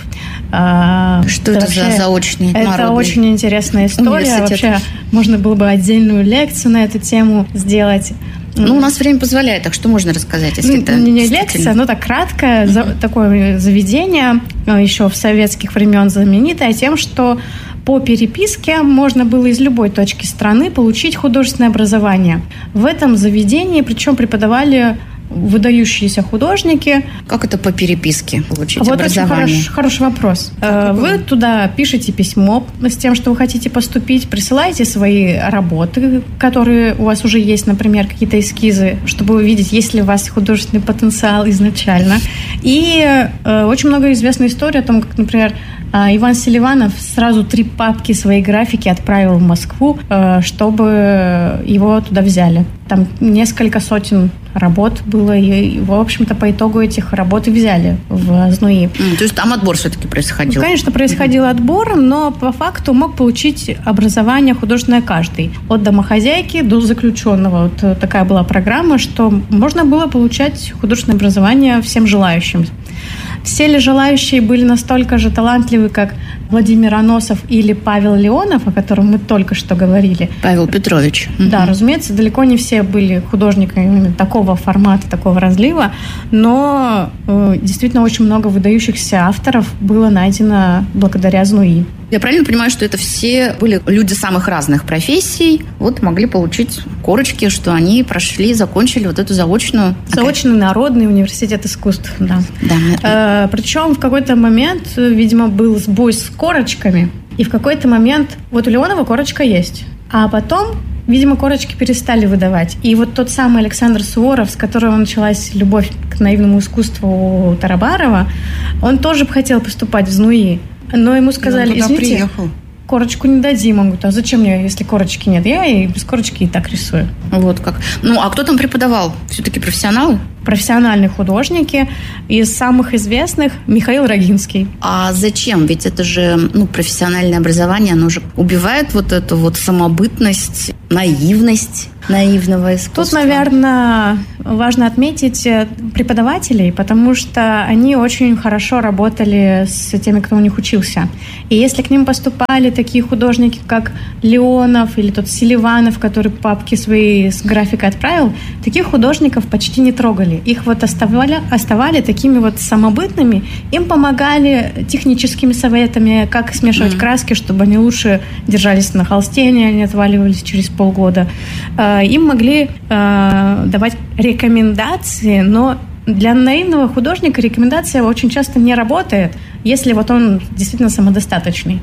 Что это, это вообще, за заочный Это народный очень интересная история. Вообще, можно было бы отдельную лекцию на эту тему сделать. Ну, у нас время позволяет, так что можно рассказать, если ну, это не, не лекция, но так краткое. Mm-hmm. За, такое заведение еще в советских времен знаменитое тем, что по переписке можно было из любой точки страны получить художественное образование. В этом заведении, причем преподавали выдающиеся художники. Как это по переписке получить вот образование? Вот очень хорош, хороший вопрос. Как вы это? Туда пишете письмо с тем, что вы хотите поступить, присылаете свои работы, которые у вас уже есть, например, какие-то эскизы, чтобы увидеть, есть ли у вас художественный потенциал изначально. И э, очень много известной истории о том, как, например, Иван Селиванов сразу три папки своей графики отправил в Москву, чтобы его туда взяли. Там несколько сотен работ было, и, в общем-то, по итогу этих работ и взяли в ЗНУИ. Mm, то есть там отбор все-таки происходил? Ну, конечно, происходил mm-hmm. отбор, но по факту мог получить образование художественное каждый. От домохозяйки до заключенного. Вот такая была программа, что можно было получать художественное образование всем желающим. Все ли желающие были настолько же талантливы, как Владимир Аносов или Павел Леонов, о котором мы только что говорили. Павел Петрович. Да, угу. Разумеется, далеко не все были художниками такого формата, такого разлива, но э, действительно очень много выдающихся авторов было найдено благодаря ЗНУИ. Я правильно понимаю, что это все были люди самых разных профессий, вот могли получить корочки, что они прошли, закончили вот эту заочную... Заочный okay. народный университет искусств, да. да э, причем в какой-то момент, видимо, был сбой с корочками, и в какой-то момент вот у Леонова корочка есть, а потом... Видимо, корочки перестали выдавать. И вот тот самый Александр Суворов, с которого началась любовь к наивному искусству у Тарабарова, он тоже бы хотел поступать в ЗНУИ. Но ему сказали, извините, приехал. Корочку не дадим. Он говорит, а зачем мне, если корочки нет? Я и без корочки и так рисую. Вот как. Ну, а кто там преподавал? Все-таки профессионалы? Профессиональные художники. Из самых известных Михаил Рогинский. А зачем? Ведь это же ну, профессиональное образование, оно же убивает вот эту вот самобытность, наивность наивного искусства. Тут, наверное, важно отметить преподавателей, потому что они очень хорошо работали с теми, кто у них учился. И если к ним поступали такие художники, как Леонов или тот Селиванов, который папки свои с графикой отправил, таких художников почти не трогали. Их вот оставали, оставали такими вот самобытными, им помогали техническими советами, как смешивать mm-hmm. краски, чтобы они лучше держались на холсте, они не отваливались через полгода. Им могли э, давать рекомендации, но для наивного художника рекомендация очень часто не работает, если вот он действительно самодостаточный.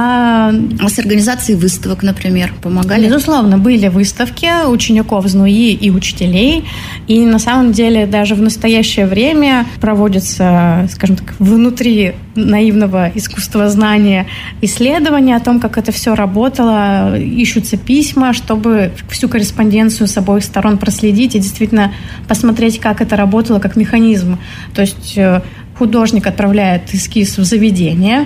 А, а с организацией выставок, например, помогали? Безусловно, были выставки учеников ЗНУИ и учителей. И на самом деле даже в настоящее время проводятся, скажем так, внутри наивного искусствознания исследования о том, как это все работало. Ищутся письма, чтобы всю корреспонденцию с обоих сторон проследить и действительно посмотреть, как это работало, как механизм. То есть художник отправляет эскиз в заведение,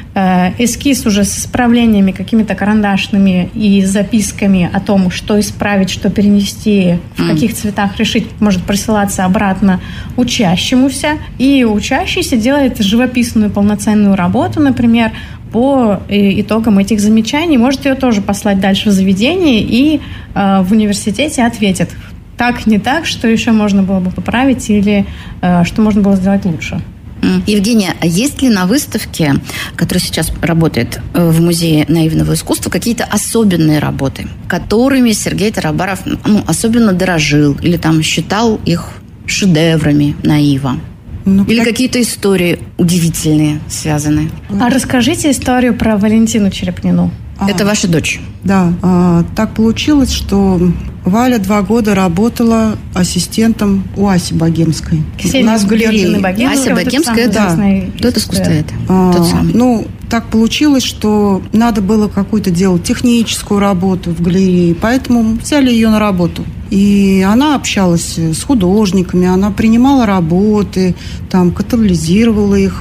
эскиз уже с исправлениями какими-то карандашными и записками о том, что исправить, что перенести, в каких цветах решить, может присылаться обратно учащемуся. И учащийся делает живописную полноценную работу, например, по итогам этих замечаний. Может ее тоже послать дальше в заведение и в университете ответит. Так, не так, что еще можно было бы поправить или что можно было сделать лучше. Евгения, а есть ли на выставке, которая сейчас работает в Музее наивного искусства, какие-то особенные работы, которыми Сергей Тарабаров ну, особенно дорожил или там считал их шедеврами наива? Ну, или как... какие-то истории удивительные связаны? А расскажите историю про Валентину Черепнину. А, Это ваша дочь? Да. А, так получилось, что Валя два года работала ассистентом у Аси Богемской. Ксения у нас в галерее. Ася Богемская, да. Тот искусствовед. А, Тот самый. Ну, так получилось, что надо было какую-то делать техническую работу в галерее, поэтому взяли ее на работу. И она общалась с художниками, она принимала работы, там, катализировала их,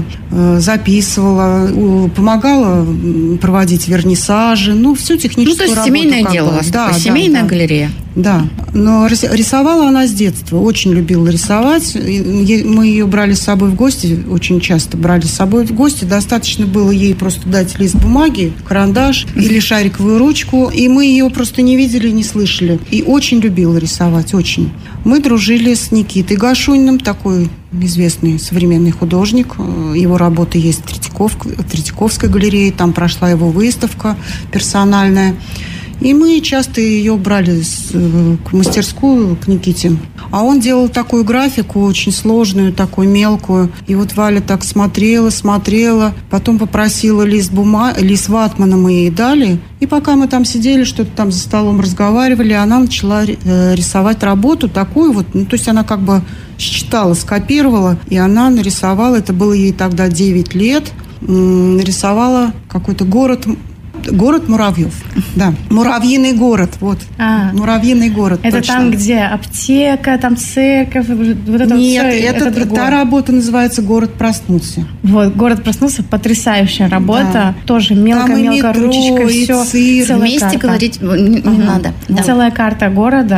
записывала, помогала проводить вернисажи, ну, всю техническую работу. Ну, то есть семейное дело у вас, да, да, семейная да, галерея. Да, но рисовала она с детства, очень любила рисовать. Мы ее брали с собой в гости, очень часто брали с собой в гости. Достаточно было ей просто дать лист бумаги, карандаш или шариковую ручку, и мы ее просто не видели, не слышали. И очень любила рисовать, очень. Мы дружили с Никитой Гашуниным, такой известный современный художник. Его работы есть в, Третьяков, в Третьяковской галерее, там прошла его выставка персональная. И мы часто ее брали в мастерскую к Никите. А он делал такую графику, очень сложную, такую мелкую. И вот Валя так смотрела, смотрела. Потом попросила лист бумаги, лист ватмана мы ей дали. И пока мы там сидели, что-то там за столом разговаривали, она начала рисовать работу такую вот. Ну, то есть она как бы считала, скопировала. И она нарисовала, это было ей тогда девять лет, нарисовала какой-то город... Город Муравьев, да. Муравьиный город, вот. А, Муравьиный город, это точно. Там, где аптека, там церковь, вот это Нет, вот все, это, это та работа называется «Город проснулся». Вот, «Город проснулся», потрясающая работа. Да. Тоже мелко-мелко ручечкой, все. Вместе карта. Говорить не, не ага. надо. Да. Целая карта города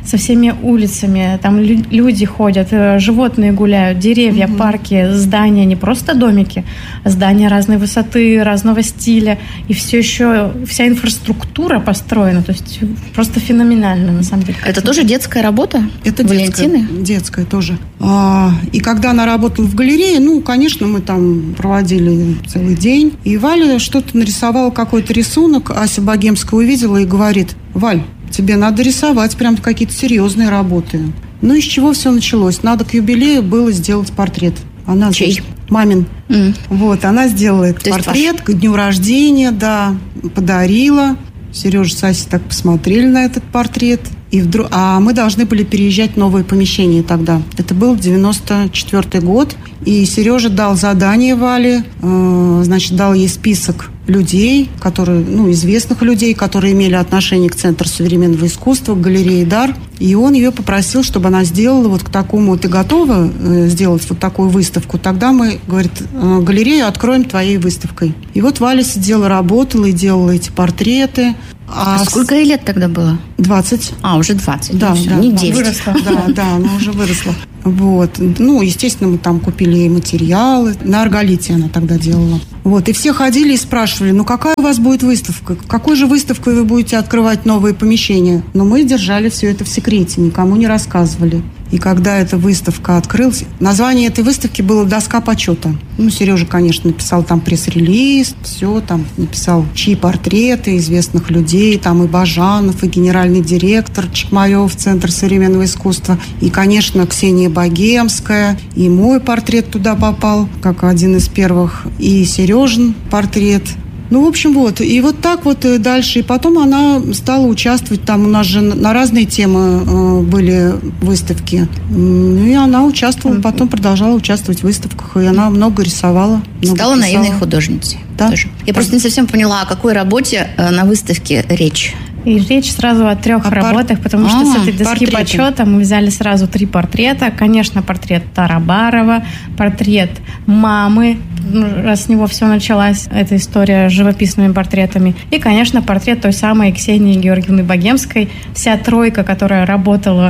со всеми улицами. Там лю- люди ходят, животные гуляют, деревья, mm-hmm. парки, здания, не просто домики, а здания разной высоты, разного стиля. И все еще, вся инфраструктура построена. То есть просто феноменально, на самом деле. Это тоже детская работа? Это Валентины? Детская, детская тоже. А, и когда она работала в галерее, ну, конечно, мы там проводили целый день. И Валя что-то нарисовала, какой-то рисунок. Ася Богемская увидела и говорит: Валь, тебе надо рисовать прям какие-то серьезные работы. Ну, из чего все началось? Надо к юбилею было сделать портрет. Она, чей? Значит, мамин. Mm. Вот, она сделала этот То портрет к дню рождения, да, подарила. Сережа с Асей так посмотрели на этот портрет. И вдруг... А мы должны были переезжать в новое помещение тогда. Это был девяносто четвёртый год. И Сережа дал задание Вале, э, значит, дал ей список людей, которые, ну, известных людей, которые имели отношение к Центру современного искусства, к галерее «Дар». И он ее попросил, чтобы она сделала вот к такому: ты готова э, сделать вот такую выставку? Тогда мы, говорит, э, галерею откроем твоей выставкой. И вот Валя сидела, работала и делала эти портреты. А, а сколько ей лет тогда было? двадцать. А, уже двадцать. Да, все, да, не да, девять. Выросла. Да, да, она уже выросла. Вот. Ну, естественно, мы там купили ей материалы. На арголите она тогда делала. Вот. И все ходили и спрашивали: ну, какая у вас будет выставка? Какой же выставкой вы будете открывать новые помещения? Но мы держали все это в секрете, никому не рассказывали. И когда эта выставка открылась, название этой выставки было «Доска почета». Ну, Сережа, конечно, написал там пресс-релиз, все там написал, чьи портреты известных людей, там и Бажанов, и генеральный директор Чекмарев, Центр современного искусства, и, конечно, Ксения Богемская, и мой портрет туда попал, как один из первых, и Сережин портрет. Ну, в общем, вот. И вот так вот дальше. И потом она стала участвовать. Там у нас же на разные темы э, были выставки. И она участвовала, потом продолжала участвовать в выставках. И она много рисовала. Много Стала писала. наивной художницей. Да. Тоже. Я просто не совсем поняла, о какой работе на выставке речь. И речь сразу о трех а работах, пар... потому что а, с этой доски портреты. почета мы взяли сразу три портрета. Конечно, портрет Тарабарова, портрет мамы, раз с него все началась, эта история с живописными портретами. И, конечно, портрет той самой Ксении Георгиевны Богемской. Вся тройка, которая работала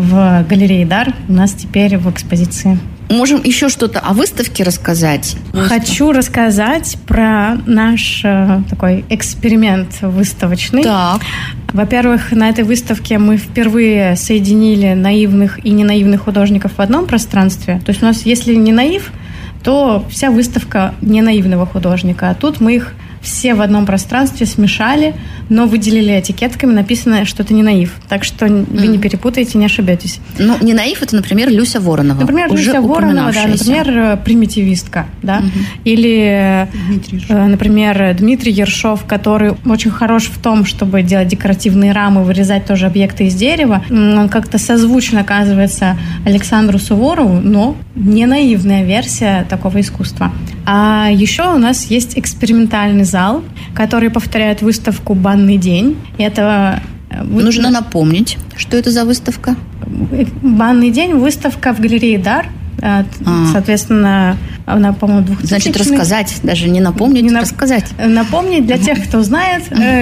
в галерее «Дар», у нас теперь в экспозиции. Можем еще что-то о выставке рассказать? Хочу рассказать про наш э, такой эксперимент выставочный. Так. Во-первых, на этой выставке мы впервые соединили наивных и ненаивных художников в одном пространстве. То есть у нас, если не наив, то вся выставка не наивного художника. А тут мы их все в одном пространстве смешали, но выделили этикетками, написано, что это не наив. Так что вы mm. не перепутаете, не ошибетесь. Ну, не наив, это, например, Люся Воронова. Например, уже Люся Воронова, да, например, примитивистка, да. Mm-hmm. Или, Дмитрий э, например, Дмитрий Ершов, который очень хорош в том, чтобы делать декоративные рамы, вырезать тоже объекты из дерева. Он как-то созвучно оказывается Александру Суворову, но не наивная версия такого искусства. А еще у нас есть экспериментальный зал, который повторяет выставку «Банный день». Это нужно напомнить, что это за выставка. «Банный день» – выставка в галерее «Дар». А. Соответственно, она, по-моему, двухтысячная. Значит, рассказать, даже не напомнить, не рассказать. Напомнить для тех, кто знает.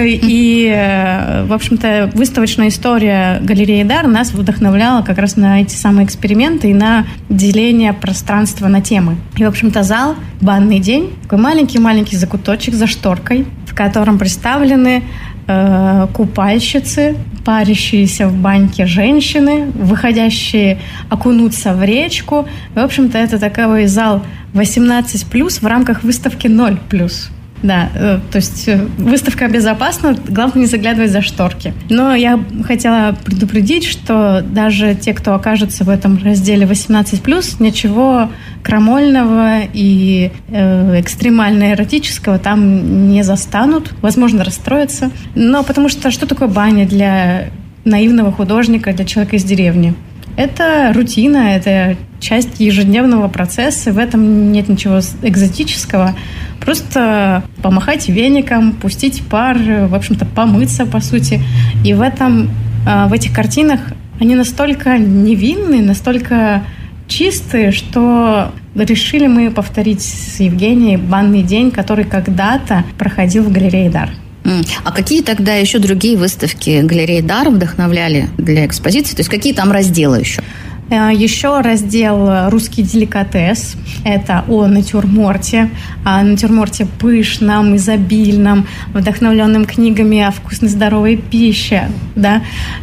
И, в общем-то, выставочная история галереи «Дар» нас вдохновляла как раз на эти самые эксперименты и на деление пространства на темы. И, в общем-то, зал «Банный день» такой маленький-маленький закуточек за шторкой, в котором представлены э, купальщицы, парящиеся в баньке женщины, выходящие окунуться в речку. В общем-то, это такой зал восемнадцать плюс в рамках выставки ноль плюс. Да, э, то есть э, выставка безопасна, главное не заглядывать за шторки. Но я хотела предупредить, что даже те, кто окажется в этом разделе восемнадцать плюс, ничего крамольного и э, экстремально эротического там не застанут, возможно, расстроятся. Но потому что что такое баня для наивного художника, для человека из деревни? Это рутина, это часть ежедневного процесса, в этом нет ничего экзотического. Просто помахать веником, пустить пар, в общем-то, помыться, по сути. И в этом, в этих картинах они настолько невинные, настолько чистые, что решили мы повторить с Евгенией «Банный день», который когда-то проходил в галерее «Дар». А какие тогда еще другие выставки галереи Дар вдохновляли для экспозиции? То есть какие там разделы еще? Еще раздел «Русский деликатес». Это о натюрморте. О натюрморте пышном, изобильном, вдохновленном книгами о вкусной, здоровой пище. Да?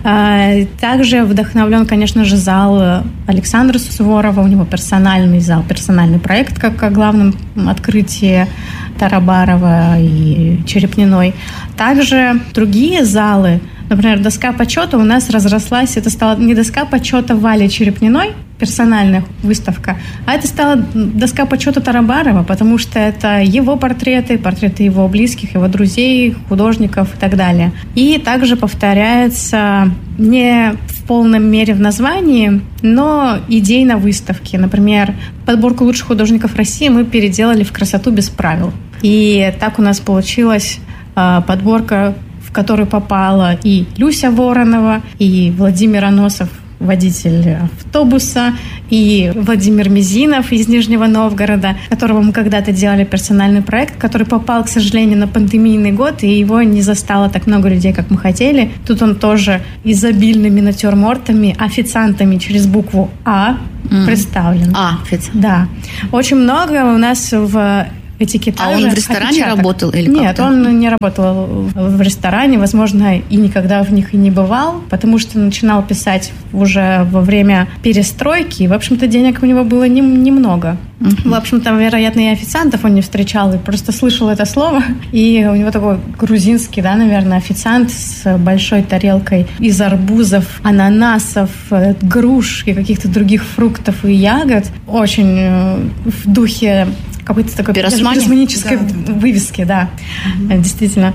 Также вдохновлен, конечно же, зал Александра Суворова. У него персональный зал, персональный проект, как о главном открытии Тарабарова и Черепниной. Также другие залы, например, доска почета у нас разрослась. Это стала не доска почета Вали Черепниной, персональная выставка, а это стала доска почета Тарабарова, потому что это его портреты, портреты его близких, его друзей, художников и так далее. И также повторяется не в полном мере в названии, но идейно выставки. Например, подборку лучших художников России мы переделали в «Красоту без правил». И так у нас получилась э, подборка, в которую попала и Люся Воронова, и Владимир Аносов, водитель автобуса, и Владимир Мизинов из Нижнего Новгорода, которого мы когда-то делали персональный проект, который попал, к сожалению, на пандемийный год, и его не застало так много людей, как мы хотели. Тут он тоже изобильными натюрмортами, официантами через букву «А» mm. представлен. А, официант. Да. Очень много у нас в этикетаже. А он в ресторане отпечаток. Работал или Нет, как-то? он не работал в ресторане, возможно, и никогда в них и не бывал, потому что начинал писать уже во время перестройки, и, в общем-то, денег у него было не, немного. Uh-huh. В общем-то, вероятно, и официантов он не встречал, и просто слышал это слово, и у него такой грузинский, да, наверное, официант с большой тарелкой из арбузов, ананасов, груш и каких-то других фруктов и ягод, очень в духе какой-то такой пиросманической да, вывески, да, mm-hmm. действительно.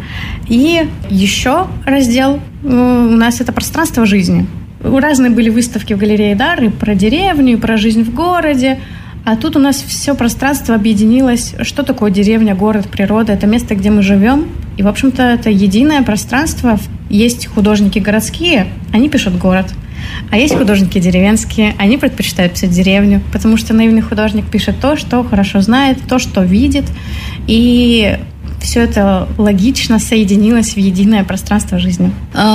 И еще раздел у нас это пространство жизни. Разные были выставки в галерее Дар и про деревню, и про жизнь в городе. А тут у нас все пространство объединилось. Что такое деревня, город, природа? Это место, где мы живем. И, в общем-то, это единое пространство. Есть художники городские, они пишут город. А есть художники деревенские, они предпочитают писать деревню, потому что наивный художник пишет то, что хорошо знает, то, что видит, и все это логично соединилось в единое пространство жизни.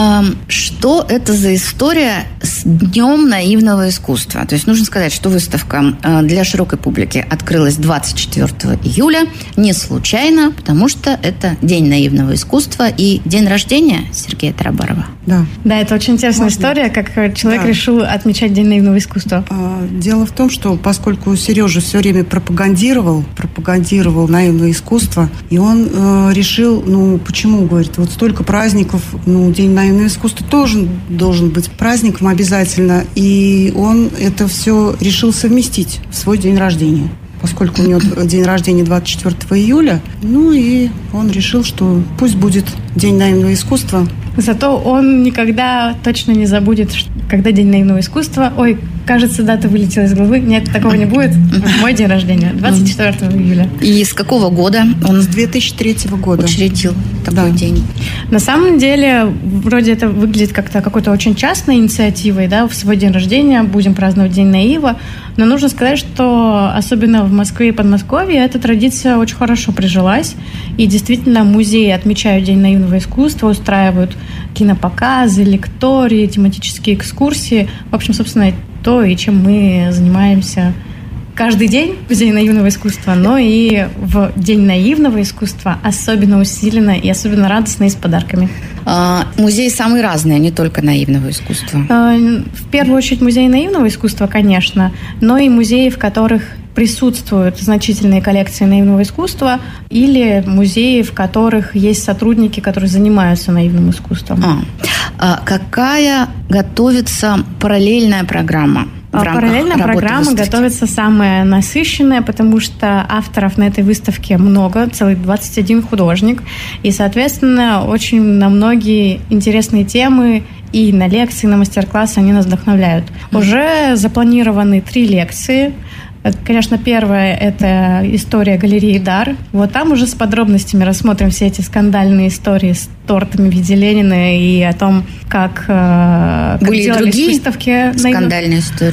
Что это за история с Днем наивного искусства? То есть нужно сказать, что выставка для широкой публики открылась двадцать четвёртого июля не случайно, потому что это День наивного искусства и день рождения Сергея Тарабарова. Да, да, это очень интересная Можно? история, как человек да. решил отмечать День наивного искусства. Дело в том, что поскольку Сережа все время пропагандировал, пропагандировал наивное искусство, и он э, решил, ну, почему, говорит, вот столько праздников, ну, День наивного искусства тоже должен быть праздником обязательно, и он это все решил совместить в свой день рождения. Поскольку у него день рождения двадцать четвёртого июля, ну и он решил, что пусть будет День наивного искусства. Зато он никогда точно не забудет, когда День наивного искусства. Ой, кажется, дата вылетела из головы. Нет, такого не будет. Мой день рождения, двадцать четвёртого июля. И с какого года он? С две тысячи третьего года. Учредил такой да. день. На самом деле, вроде это выглядит как-то какой-то очень частной инициативой, да, в свой день рождения будем праздновать День наива. Но нужно сказать, что особенно в Москве и Подмосковье эта традиция очень хорошо прижилась. И действительно музеи отмечают День наивного искусства, устраивают кинопоказы, лектории, тематические экскурсии. В общем, собственно, то, и чем мы занимаемся каждый день в День наивного искусства, но и в День наивного искусства особенно усиленно и особенно радостно и с подарками. А, музеи самые разные, не только наивного искусства. А, в первую очередь музей наивного искусства, конечно, но и музеи, в которых присутствуют значительные коллекции наивного искусства, или музеи, в которых есть сотрудники, которые занимаются наивным искусством. А, а какая готовится параллельная программа? Параллельно программа выставки. Готовится самая насыщенная, потому что авторов на этой выставке много, целых двадцать один художник. И, соответственно, очень на многие интересные темы и на лекции, и на мастер-классы они нас вдохновляют. Mm-hmm. Уже запланированы три лекции. Конечно, первая – это история галереи Дар. Вот там уже с подробностями рассмотрим все эти скандальные истории с тортами в виде Ленина и о том, как, как были делались другие выставки. Скандальные истории?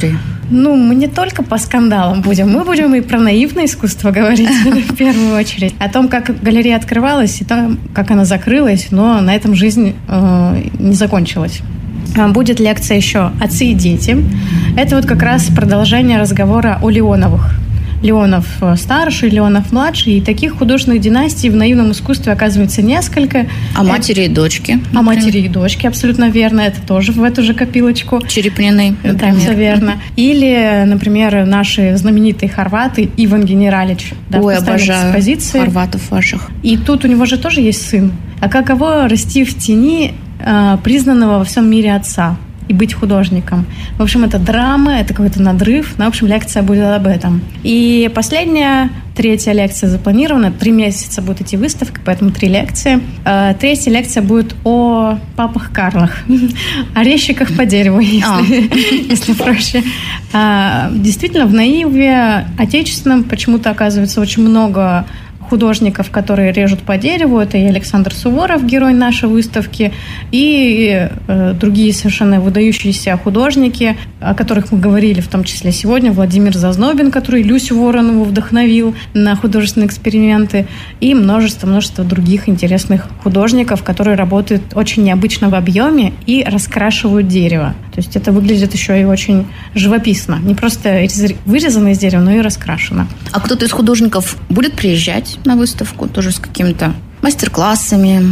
Ну, мы не только по скандалам будем, мы будем и про наивное искусство говорить в первую очередь. О том, как галерея открывалась и том, как она закрылась, но на этом жизнь э, не закончилась. Будет лекция еще «Отцы и дети». Это вот как раз продолжение разговора о Леоновых. Леонов старший, Леонов младший. И таких художественных династий в наивном искусстве оказывается несколько. А матери и дочки. Например. А матери и дочки, абсолютно верно. Это тоже в эту же копилочку. Черепнины, например. Да, все верно. Или, например, наши знаменитые хорваты Иван Генералич. Да, Ой, обожаю экспозиции. Хорватов ваших. И тут у него же тоже есть сын. А каково расти в тени э, признанного во всем мире отца и быть художником. В общем, это драма, это какой-то надрыв. Ну, в общем, лекция будет об этом. И последняя, третья лекция запланирована. Три месяца будет идти выставка, поэтому три лекции. Третья лекция будет о папах Карлах. О резчиках по дереву, если, если проще. Действительно, в наиве отечественном почему-то оказывается очень много художников, которые режут по дереву. Это и Александр Суворов, герой нашей выставки, и э, другие совершенно выдающиеся художники, о которых мы говорили, в том числе сегодня. Владимир Зазнобин, который Люсю Воронову вдохновил на художественные эксперименты, и множество-множество других интересных художников, которые работают очень необычно в объеме и раскрашивают дерево. То есть это выглядит еще и очень живописно. Не просто вырезано из дерева, но и раскрашено. А кто-то из художников будет приезжать на выставку тоже с какими-то мастер-классами,